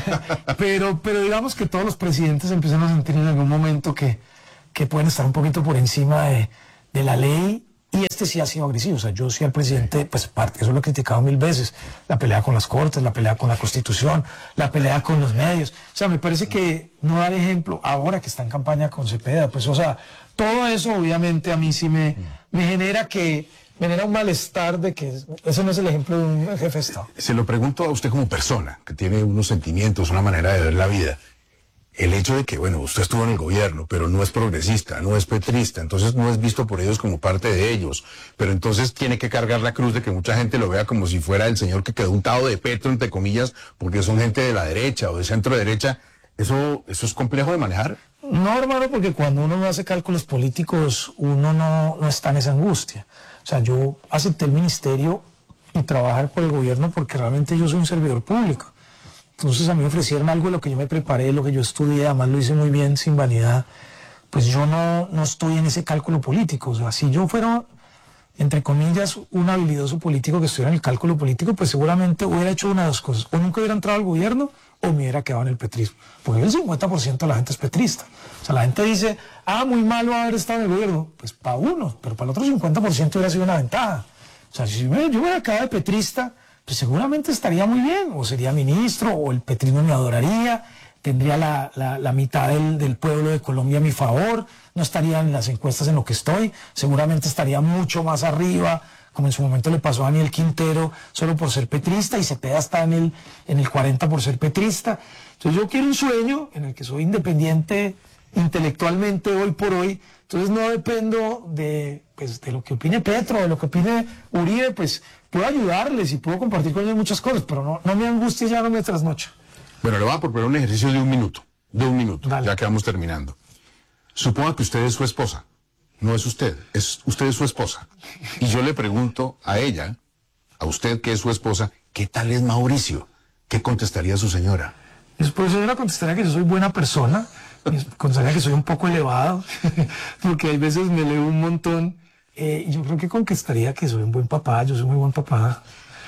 pero, pero digamos que todos los presidentes empiezan a sentir en algún momento que, que pueden estar un poquito por encima de, de la ley. Y este sí ha sido agresivo. O sea, yo sí al presidente, pues parte, eso lo he criticado mil veces. La pelea con las Cortes, la pelea con la Constitución, la pelea con los medios. O sea, me parece que no dar ejemplo ahora que está en campaña con Cepeda, pues, o sea, todo eso obviamente a mí sí me, me genera que, me genera un malestar de que eso no es el ejemplo de un jefe de Estado. Se lo pregunto a usted como persona, que tiene unos sentimientos, una manera de ver la vida. El hecho de que, bueno, usted estuvo en el gobierno, pero no es progresista, no es petrista, entonces no es visto por ellos como parte de ellos, pero entonces tiene que cargar la cruz de que mucha gente lo vea como si fuera el señor que quedó untado de Petro, entre comillas, porque son gente de la derecha o de centro derecha. ¿Eso, eso es complejo de manejar? No, hermano, porque cuando uno no hace cálculos políticos, uno no, no está en esa angustia. O sea, yo acepté el ministerio y trabajar por el gobierno porque realmente yo soy un servidor público. Entonces a mí me ofrecieron algo de lo que yo me preparé, lo que yo estudié, además lo hice muy bien, sin vanidad. Pues yo no, no estoy en ese cálculo político. O sea, si yo fuera, entre comillas, un habilidoso político que estuviera en el cálculo político, pues seguramente hubiera hecho una de dos cosas. O nunca hubiera entrado al gobierno o me hubiera quedado en el petrismo. Porque el cincuenta por ciento de la gente es petrista. O sea, la gente dice, ah, muy malo haber estado en el gobierno. Pues para uno, pero para el otro cincuenta por ciento hubiera sido una ventaja. O sea, si yo hubiera quedado de petrista, pues seguramente estaría muy bien, o sería ministro, o el petrismo me adoraría, tendría la, la, la mitad del, del pueblo de Colombia a mi favor, no estaría en las encuestas en lo que estoy, seguramente estaría mucho más arriba, como en su momento le pasó a Daniel Quintero, solo por ser petrista, y Cepeda está en el, en el cuarenta por ser petrista. Entonces yo quiero un sueño en el que soy independiente intelectualmente hoy por hoy, entonces no dependo de, pues, de lo que opine Petro, de lo que opine Uribe, pues puedo ayudarles y puedo compartir con ellos muchas cosas, pero no, no me angustie ya, no me trasnoche. Bueno, le voy a proponer un ejercicio de un minuto, de un minuto, Dale. Ya que vamos terminando. Suponga que usted es su esposa, no es usted, es usted es su esposa. Y yo le pregunto a ella, a usted que es su esposa, ¿qué tal es Mauricio? ¿Qué contestaría su señora? Mi señora contestaría que yo soy buena persona, contestaría que soy un poco elevado, porque hay veces me leo un montón. Eh, yo creo que contestaría que soy un buen papá, yo soy muy buen papá.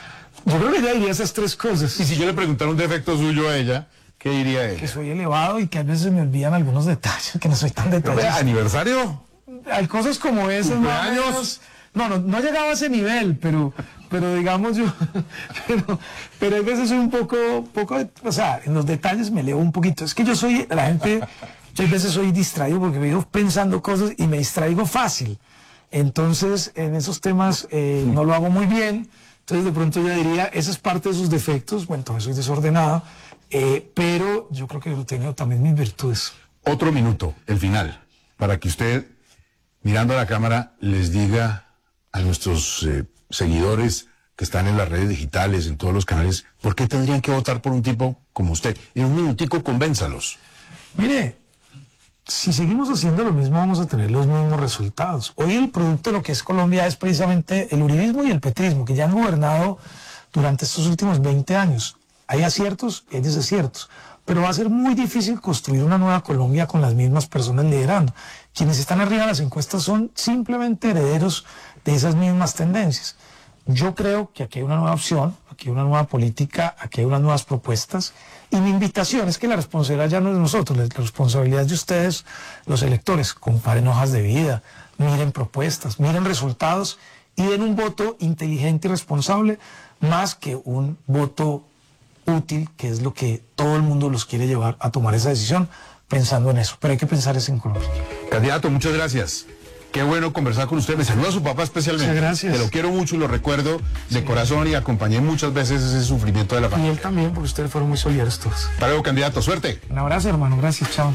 Yo creo que ella diría esas tres cosas. Y si yo le preguntara un defecto suyo a ella, ¿qué diría ella? Que soy elevado y que a veces me olvidan algunos detalles, que no soy tan detallista. ¿Aniversario? Hay cosas como esas, ¿Cumpleaños? No, no, no llegaba a ese nivel, pero, pero digamos yo, pero, pero hay veces soy un poco, poco, o sea, en los detalles me leo un poquito. Es que yo soy, la gente, yo a veces soy distraído porque me vivo pensando cosas y me distraigo fácil. Entonces, en esos temas eh, no lo hago muy bien. Entonces, de pronto yo diría, esa es parte de sus defectos. Bueno, entonces soy desordenado, eh, pero yo creo que yo tengo también mis virtudes. Otro minuto, el final, para que usted, mirando a la cámara, les diga a nuestros eh, seguidores que están en las redes digitales, en todos los canales, ¿por qué tendrían que votar por un tipo como usted? En un minutico, convénzalos. Mire, si seguimos haciendo lo mismo, vamos a tener los mismos resultados. Hoy el producto de lo que es Colombia es precisamente el uribismo y el petrismo, que ya han gobernado durante estos últimos veinte años. Hay aciertos y hay desaciertos, pero va a ser muy difícil construir una nueva Colombia con las mismas personas liderando. Quienes están arriba en las encuestas son simplemente herederos de esas mismas tendencias. Yo creo que aquí hay una nueva opción, aquí hay una nueva política, aquí hay unas nuevas propuestas, y mi invitación es que la responsabilidad ya no es de nosotros, la responsabilidad es de ustedes, los electores. Comparen hojas de vida, miren propuestas, miren resultados y den un voto inteligente y responsable más que un voto útil, que es lo que todo el mundo los quiere llevar a tomar esa decisión pensando en eso. Pero hay que pensar eso en Colombia. Candidato, muchas gracias. Qué bueno conversar con usted. Me saluda a su papá especialmente. Muchas gracias. Te lo quiero mucho y lo recuerdo de sí. corazón y acompañé muchas veces ese sufrimiento de la familia. Y él también, porque ustedes fueron muy solidarios todos. Hasta luego, candidato. Suerte. Un abrazo, hermano. Gracias. Chao.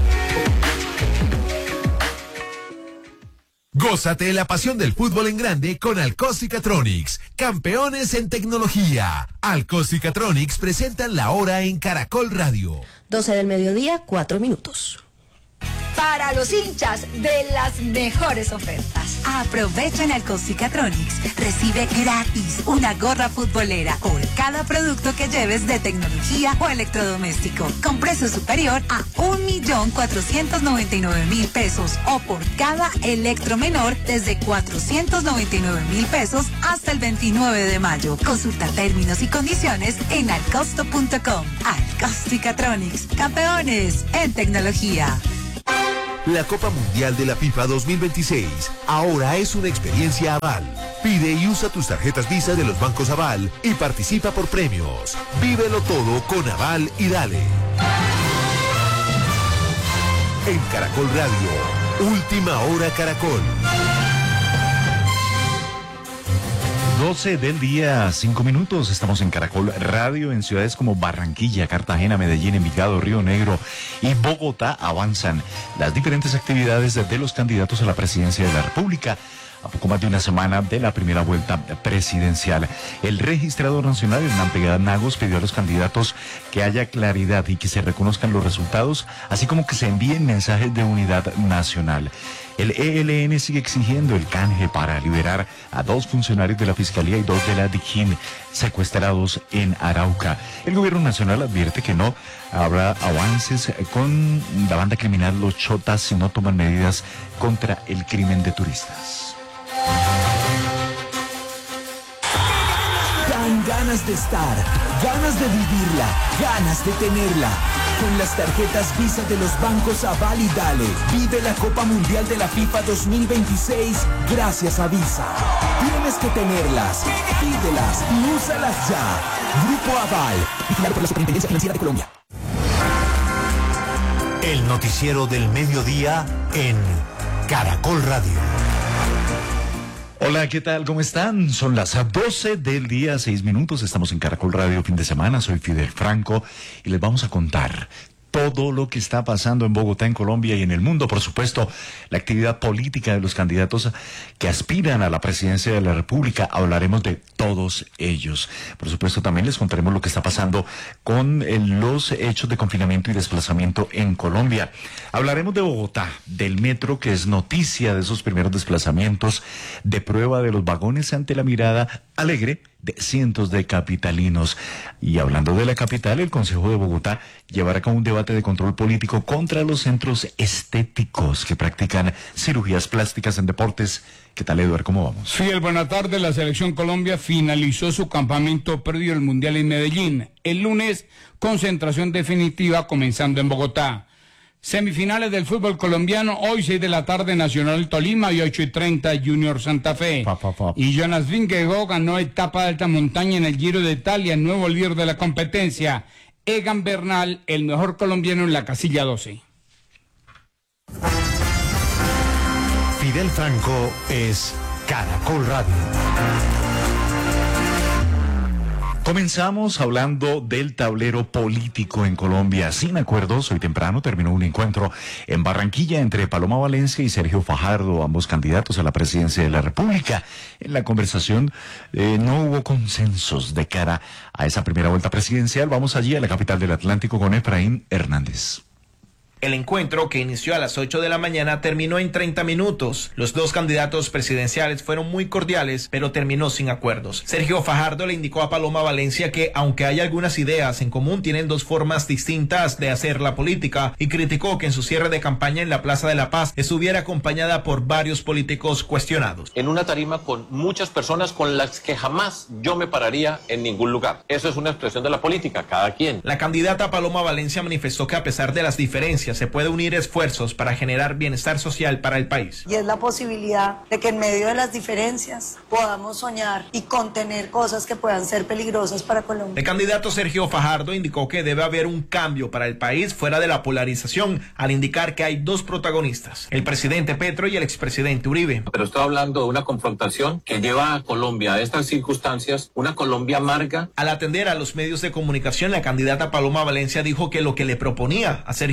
Gózate la pasión del fútbol en grande con Alcóstica-Tronics, campeones en tecnología. Alcóstica-Tronics presentan la hora en Caracol Radio. doce del mediodía, cuatro minutos. para los hinchas de las mejores ofertas. Aprovecha en Alcosticatronics. Recibe gratis una gorra futbolera por cada producto que lleves de tecnología o electrodoméstico, con precio superior a un millón cuatrocientos noventa y nueve mil pesos, o por cada electro menor desde cuatrocientos noventa y nueve mil pesos hasta el veintinueve de mayo. Consulta términos y condiciones en alcosto punto com. Alcosticatronics, campeones en tecnología. La Copa Mundial de la FIFA dos mil veintiséis ahora es una experiencia Aval. Pide y usa tus tarjetas Visa de los bancos Aval y participa por premios. Vívelo todo con Aval y dale. En Caracol Radio, Última Hora Caracol. doce del día, cinco minutos. Estamos en Caracol Radio. En ciudades como Barranquilla, Cartagena, Medellín, Envigado, Río Negro y Bogotá avanzan las diferentes actividades de los candidatos a la presidencia de la República. A poco más de una semana de la primera vuelta presidencial, el registrador nacional, Hernán Pegada Nagos, pidió a los candidatos que haya claridad y que se reconozcan los resultados, así como que se envíen mensajes de unidad nacional. El E L N sigue exigiendo el canje para liberar a dos funcionarios de la Fiscalía y dos de la DIJÍN secuestrados en Arauca. El gobierno nacional advierte que no habrá avances con la banda criminal Los Chotas si no toman medidas contra el crimen de turistas. Dan ganas de estar, ganas de vivirla, ganas de tenerla. Con las tarjetas Visa de los bancos Aval y Dale, vive la Copa Mundial de la FIFA dos mil veintiséis gracias a Visa. Tienes que tenerlas, pídelas y úsalas ya. Grupo Aval, vigilado por la Superintendencia Financiera de Colombia. El noticiero del mediodía en Caracol Radio. Hola, ¿qué tal? ¿Cómo están? Son las doce del día, seis minutos. Estamos en Caracol Radio fin de semana. Soy Fidel Franco y les vamos a contar todo lo que está pasando en Bogotá, en Colombia y en el mundo. Por supuesto, la actividad política de los candidatos que aspiran a la presidencia de la República. Hablaremos de todos ellos. Por supuesto, también les contaremos lo que está pasando con eh, los hechos de confinamiento y desplazamiento en Colombia. Hablaremos de Bogotá, del metro, que es noticia de esos primeros desplazamientos, de prueba de los vagones ante la mirada alegre de cientos de capitalinos. Y hablando de la capital, el Consejo de Bogotá llevará a cabo un debate de control político contra los centros estéticos que practican cirugías plásticas en deportes. ¿Qué tal, Eduardo? ¿Cómo vamos? Fidel, buenas tardes. La Selección Colombia finalizó su campamento previo al Mundial en Medellín. El lunes, concentración definitiva comenzando en Bogotá. Semifinales del fútbol colombiano, hoy seis de la tarde, Nacional Tolima, y ocho y treinta, Junior Santa Fe. Pa, pa, pa. Y Jonas Vingegaard ganó etapa de alta montaña en el Giro de Italia, nuevo líder de la competencia. Egan Bernal, el mejor colombiano, en la casilla doce. Fidel Franco es Caracol Radio. Comenzamos hablando del tablero político en Colombia. Sin acuerdos, hoy temprano terminó un encuentro en Barranquilla entre Paloma Valencia y Sergio Fajardo, ambos candidatos a la presidencia de la República. En la conversación eh, no hubo consensos de cara a esa primera vuelta presidencial. Vamos allí a la capital del Atlántico con Efraín Hernández. El encuentro, que inició a las ocho de la mañana, terminó en treinta minutos. Los dos candidatos presidenciales fueron muy cordiales, pero terminó sin acuerdos. Sergio Fajardo le indicó a Paloma Valencia que, aunque hay algunas ideas en común, tienen dos formas distintas de hacer la política, y criticó que en su cierre de campaña en la Plaza de la Paz estuviera acompañada por varios políticos cuestionados. En una tarima con muchas personas con las que jamás yo me pararía en ningún lugar. Eso es una expresión de la política, cada quien. La candidata Paloma Valencia manifestó que, a pesar de las diferencias, se puede unir esfuerzos para generar bienestar social para el país. Y es la posibilidad de que en medio de las diferencias podamos soñar y contener cosas que puedan ser peligrosas para Colombia. El candidato Sergio Fajardo indicó que debe haber un cambio para el país fuera de la polarización, al indicar que hay dos protagonistas, el presidente Petro y el expresidente Uribe. Pero estoy hablando de una confrontación que lleva a Colombia a estas circunstancias, una Colombia amarga. Al atender a los medios de comunicación, la candidata Paloma Valencia dijo que lo que le proponía a Sergio Fajardo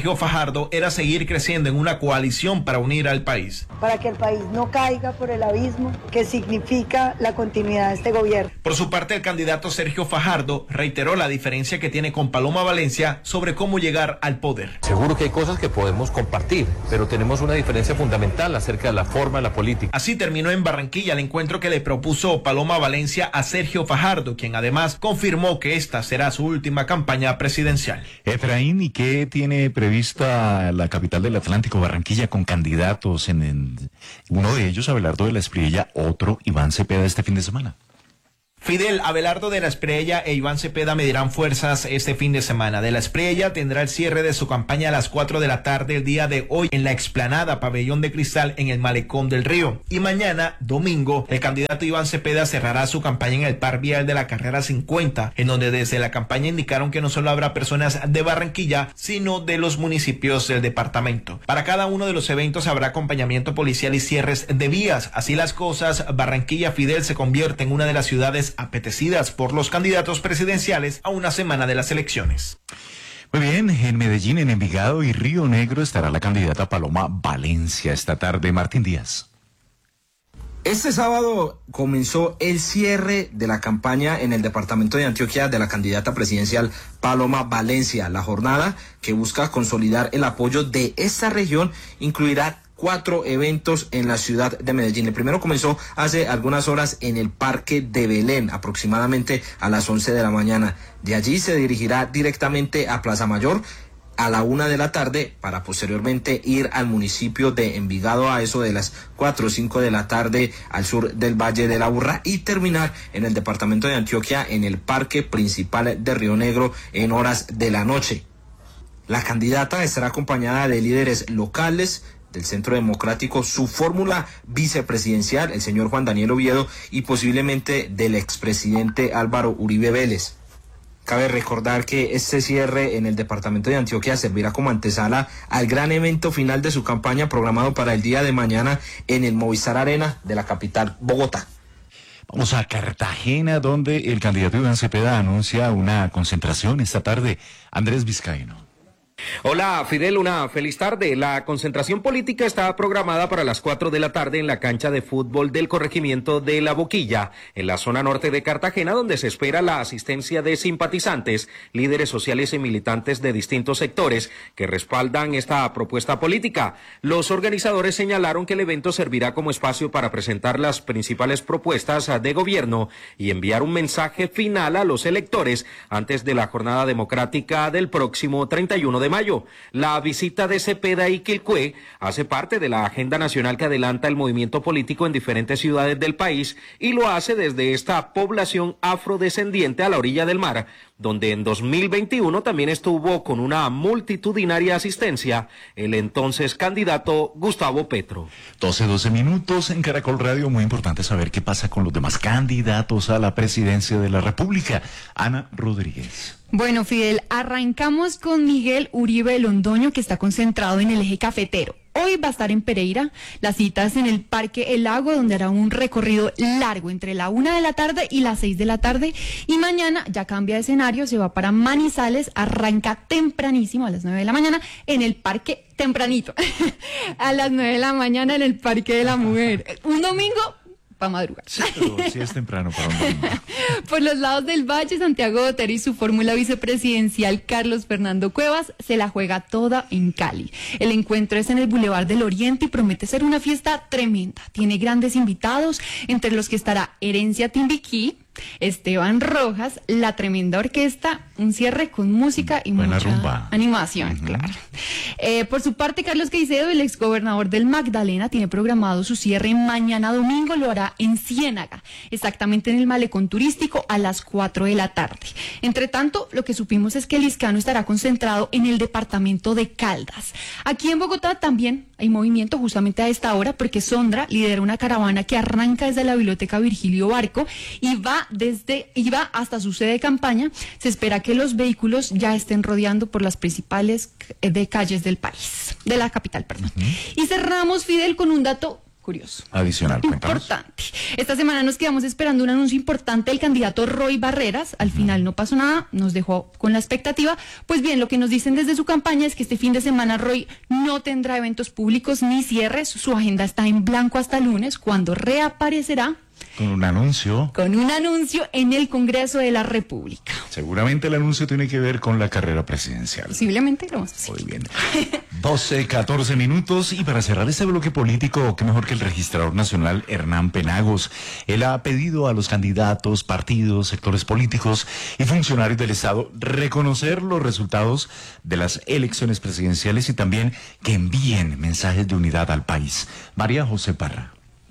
Fajardo era seguir creciendo en una coalición para unir al país. Para que el país no caiga por el abismo que significa la continuidad de este gobierno. Por su parte, el candidato Sergio Fajardo reiteró la diferencia que tiene con Paloma Valencia sobre cómo llegar al poder. Seguro que hay cosas que podemos compartir, pero tenemos una diferencia fundamental acerca de la forma de la política. Así terminó en Barranquilla el encuentro que le propuso Paloma Valencia a Sergio Fajardo, quien además confirmó que esta será su última campaña presidencial. Efraín, ¿y qué tiene prevista la capital del Atlántico, Barranquilla, con candidatos en, en uno de ellos, Abelardo de la Espriella, otro Iván Cepeda este fin de semana? Fidel, Abelardo de la Espriella e Iván Cepeda medirán fuerzas este fin de semana. De la Espriella tendrá el cierre de su campaña a las cuatro de la tarde el día de hoy en la explanada Pabellón de Cristal en el Malecón del Río. Y mañana, domingo, el candidato Iván Cepeda cerrará su campaña en el Par Vial de la Carrera cincuenta, en donde desde la campaña indicaron que no solo habrá personas de Barranquilla, sino de los municipios del departamento. Para cada uno de los eventos habrá acompañamiento policial y cierres de vías. Así las cosas, Barranquilla, Fidel, se convierte en una de las ciudades apetecidas por los candidatos presidenciales a una semana de las elecciones. Muy bien, en Medellín, en Envigado y Río Negro estará la candidata Paloma Valencia esta tarde. Martín Díaz. Este sábado comenzó el cierre de la campaña en el departamento de Antioquia de la candidata presidencial Paloma Valencia. La jornada, que busca consolidar el apoyo de esta región, incluirá cuatro eventos en la ciudad de Medellín. El primero comenzó hace algunas horas en el Parque de Belén, aproximadamente a las once de la mañana. De allí se dirigirá directamente a Plaza Mayor a la una de la tarde, para posteriormente ir al municipio de Envigado a eso de las cuatro o cinco de la tarde al sur del Valle de la Burra, y terminar en el departamento de Antioquia en el Parque Principal de Río Negro en horas de la noche. La candidata estará acompañada de líderes locales del Centro Democrático, su fórmula vicepresidencial, el señor Juan Daniel Oviedo, y posiblemente del expresidente Álvaro Uribe Vélez. Cabe recordar que este cierre en el departamento de Antioquia servirá como antesala al gran evento final de su campaña programado para el día de mañana en el Movistar Arena de la capital, Bogotá. Vamos a Cartagena, donde el candidato Iván Cepeda anuncia una concentración esta tarde. Andrés Vizcaíno. Hola Fidel, una feliz tarde. La concentración política está programada para las cuatro de la tarde en la cancha de fútbol del corregimiento de La Boquilla, en la zona norte de Cartagena, donde se espera la asistencia de simpatizantes, líderes sociales y militantes de distintos sectores que respaldan esta propuesta política. Los organizadores señalaron que el evento servirá como espacio para presentar las principales propuestas de gobierno y enviar un mensaje final a los electores antes de la jornada democrática del próximo treinta y uno de mayo. La visita de Cepeda y Quilcué hace parte de la agenda nacional que adelanta el movimiento político en diferentes ciudades del país, y lo hace desde esta población afrodescendiente a la orilla del mar, donde en dos mil veintiuno también estuvo con una multitudinaria asistencia el entonces candidato Gustavo Petro. doce, doce minutos en Caracol Radio. Muy importante saber qué pasa con los demás candidatos a la presidencia de la República. Ana Rodríguez. Bueno, Fidel, arrancamos con Miguel Uribe Londoño, que está concentrado en el eje cafetero. Hoy va a estar en Pereira, la cita es en el Parque El Lago, donde hará un recorrido largo entre la una de la tarde y las seis de la tarde, y mañana ya cambia de escenario, se va para Manizales, arranca tempranísimo a las nueve de la mañana en el Parque, tempranito, a las nueve de la mañana en el Parque de la Mujer. Un domingo para madrugar. Sí, pero sí es temprano para un domingo. Por los lados del Valle, Santiago Botero y su fórmula vicepresidencial Carlos Fernando Cuevas se la juega toda en Cali. El encuentro es en el Boulevard del Oriente y promete ser una fiesta tremenda. Tiene grandes invitados, entre los que estará Herencia Timbiquí, Esteban Rojas, la tremenda orquesta, un cierre con música y Buena mucha rumba. animación, uh-huh. claro. Eh, por su parte, Carlos Caicedo, el exgobernador del Magdalena, tiene programado su cierre mañana domingo, lo hará en Ciénaga, exactamente en el malecón turístico a las cuatro de la tarde. Entre tanto, lo que supimos es que el Liscano estará concentrado en el departamento de Caldas. Aquí en Bogotá también hay movimiento justamente a esta hora, porque Sondra lidera una caravana que arranca desde la Biblioteca Virgilio Barco y va desde iba hasta su sede de campaña. Se espera que los vehículos ya estén rodeando por las principales de calles del país, de la capital, perdón. Uh-huh. Y cerramos, Fidel, con un dato curioso. Adicional, cuéntanos. Importante. Esta semana nos quedamos esperando un anuncio importante del candidato Roy Barreras. Al final no pasó nada, nos dejó con la expectativa. Pues bien, lo que nos dicen desde su campaña es que este fin de semana Roy no tendrá eventos públicos ni cierres. Su agenda está en blanco hasta lunes, cuando reaparecerá Con un anuncio. con un anuncio en el Congreso de la República. Seguramente el anuncio tiene que ver con la carrera presidencial. Posiblemente lo vamos a hacer. Muy bien. doce, catorce minutos y para cerrar este bloque político, qué mejor que el registrador nacional Hernán Penagos. Él ha pedido a los candidatos, partidos, sectores políticos y funcionarios del Estado reconocer los resultados de las elecciones presidenciales y también que envíen mensajes de unidad al país. María José Parra.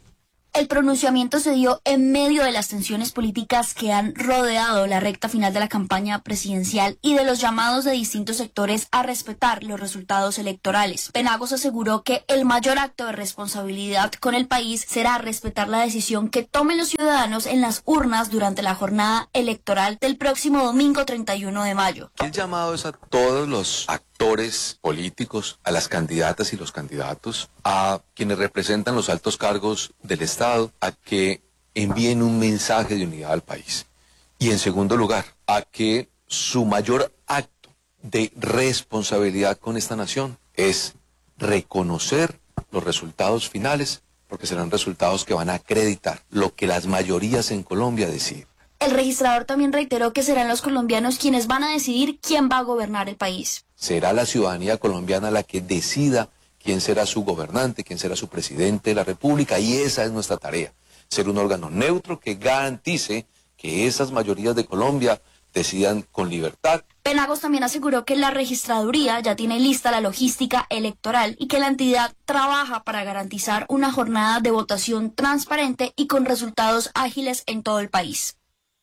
El pronunciamiento se dio en medio de las tensiones políticas que han rodeado la recta final de la campaña presidencial y de los llamados de distintos sectores a respetar los resultados electorales. Penagos aseguró que el mayor acto de responsabilidad con el país será respetar la decisión que tomen los ciudadanos en las urnas durante la jornada electoral del próximo domingo treinta y uno de mayo. El llamado es a todos los actores políticos, a las candidatas y los candidatos, a quienes representan los altos cargos del Estado, a que envíen un mensaje de unidad al país. Y en segundo lugar, a que su mayor acto de responsabilidad con esta nación es reconocer los resultados finales, porque serán resultados que van a acreditar lo que las mayorías en Colombia deciden. El registrador también reiteró que serán los colombianos quienes van a decidir quién va a gobernar el país. Será la ciudadanía colombiana la que decida quién será su gobernante, quién será su presidente de la República, y esa es nuestra tarea, ser un órgano neutro que garantice que esas mayorías de Colombia decidan con libertad. Penagos también aseguró que la registraduría ya tiene lista la logística electoral y que la entidad trabaja para garantizar una jornada de votación transparente y con resultados ágiles en todo el país.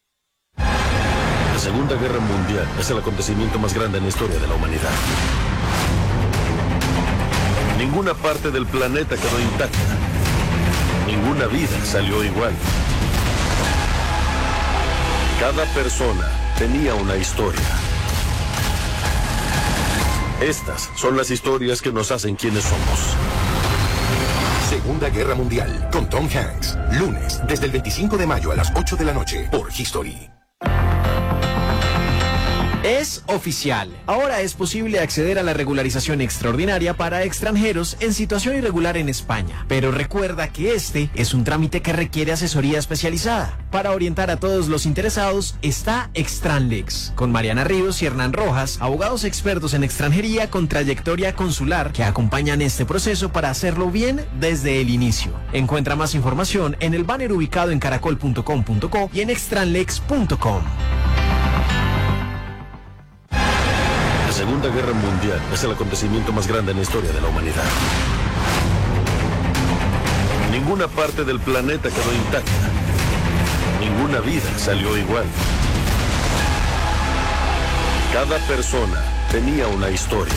La Segunda Guerra Mundial es el acontecimiento más grande en la historia de la humanidad. Ninguna parte del planeta quedó intacta. Ninguna vida salió igual. Cada persona tenía una historia. Estas son las historias que nos hacen quienes somos. Segunda Guerra Mundial, con Tom Hanks. Lunes, desde el veinticinco de mayo a las ocho de la noche, por History. Es oficial. Ahora es posible acceder a la regularización extraordinaria para extranjeros en situación irregular en España. Pero recuerda que este es un trámite que requiere asesoría especializada. Para orientar a todos los interesados está Extranlex, con Mariana Ríos y Hernán Rojas, abogados expertos en extranjería con trayectoria consular que acompañan este proceso para hacerlo bien desde el inicio. Encuentra más información en el banner ubicado en caracol punto com punto co y en extranlex punto com. La Segunda Guerra Mundial es el acontecimiento más grande en la historia de la humanidad. Ninguna parte del planeta quedó intacta. Ninguna vida salió igual. Cada persona tenía una historia.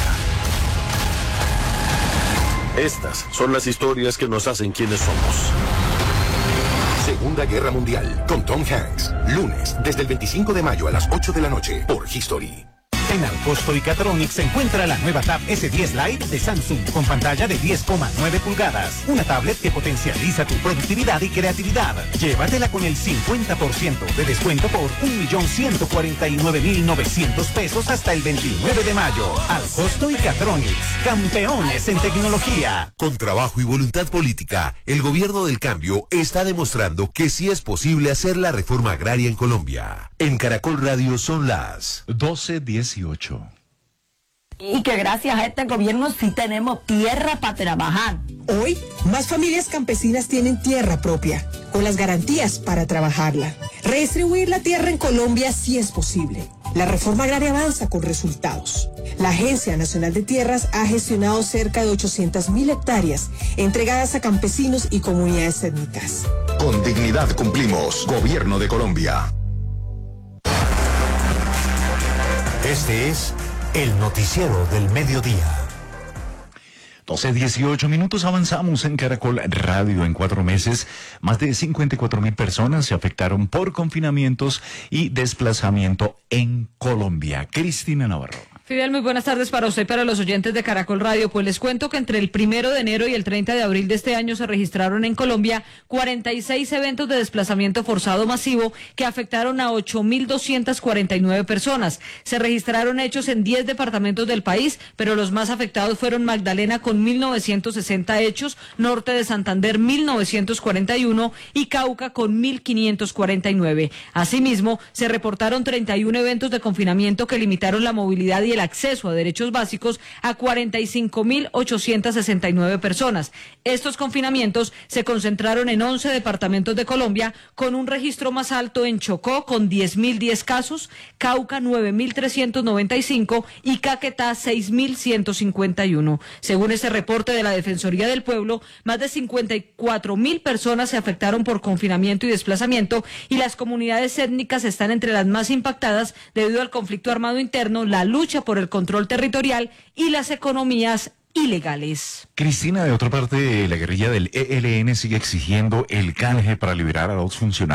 Estas son las historias que nos hacen quienes somos. Segunda Guerra Mundial, con Tom Hanks. Lunes, desde el veinticinco de mayo a las ocho de la noche, por History. En Alcosto y Catronics se encuentra la nueva Tab ese diez Lite de Samsung con pantalla de diez coma nueve pulgadas. Una tablet que potencializa tu productividad y creatividad. Llévatela con el cincuenta por ciento de descuento por un millón ciento cuarenta y nueve mil novecientos pesos hasta el veintinueve de mayo. Alcosto y Catronics, campeones en tecnología. Con trabajo y voluntad política, el gobierno del cambio está demostrando que sí es posible hacer la reforma agraria en Colombia. En Caracol Radio son las doce dieciocho. Y que gracias a este gobierno sí tenemos tierra para trabajar. Hoy, más familias campesinas tienen tierra propia, con las garantías para trabajarla. Redistribuir la tierra en Colombia sí es posible. La reforma agraria avanza con resultados. La Agencia Nacional de Tierras ha gestionado cerca de ochocientas mil hectáreas entregadas a campesinos y comunidades étnicas. Con dignidad cumplimos. Gobierno de Colombia. Este es el noticiero del mediodía. doce dieciocho minutos, avanzamos en Caracol Radio. En cuatro meses, más de cincuenta y cuatro mil personas se afectaron por confinamientos y desplazamiento en Colombia. Cristina Navarro. Fidel, muy buenas tardes para usted y para los oyentes de Caracol Radio. Pues les cuento que entre el primero de enero y el treinta de abril de este año se registraron en Colombia cuarenta y seis eventos de desplazamiento forzado masivo que afectaron a ocho mil doscientas cuarenta y nueve personas. Se registraron hechos en diez departamentos del país, pero los más afectados fueron Magdalena con mil novecientos sesenta hechos, Norte de Santander mil novecientos cuarenta y uno y Cauca con mil quinientos cuarenta y nueve. Asimismo, se reportaron treinta y uno eventos de confinamiento que limitaron la movilidad y el acceso a derechos básicos a cuarenta y cinco mil ochocientas sesenta y nueve personas. Estos confinamientos se concentraron en once departamentos de Colombia, con un registro más alto en Chocó con diez mil diez casos, Cauca nueve mil trescientos noventa y cinco y Caquetá seis mil ciento cincuenta y uno. Según este reporte de la Defensoría del Pueblo, más de cincuenta y cuatro mil personas se afectaron por confinamiento y desplazamiento, y las comunidades étnicas están entre las más impactadas debido al conflicto armado interno, la lucha por el control territorial y las economías ilegales. Cristina, de otra parte, la guerrilla del E L N sigue exigiendo el canje para liberar a dos funcionarios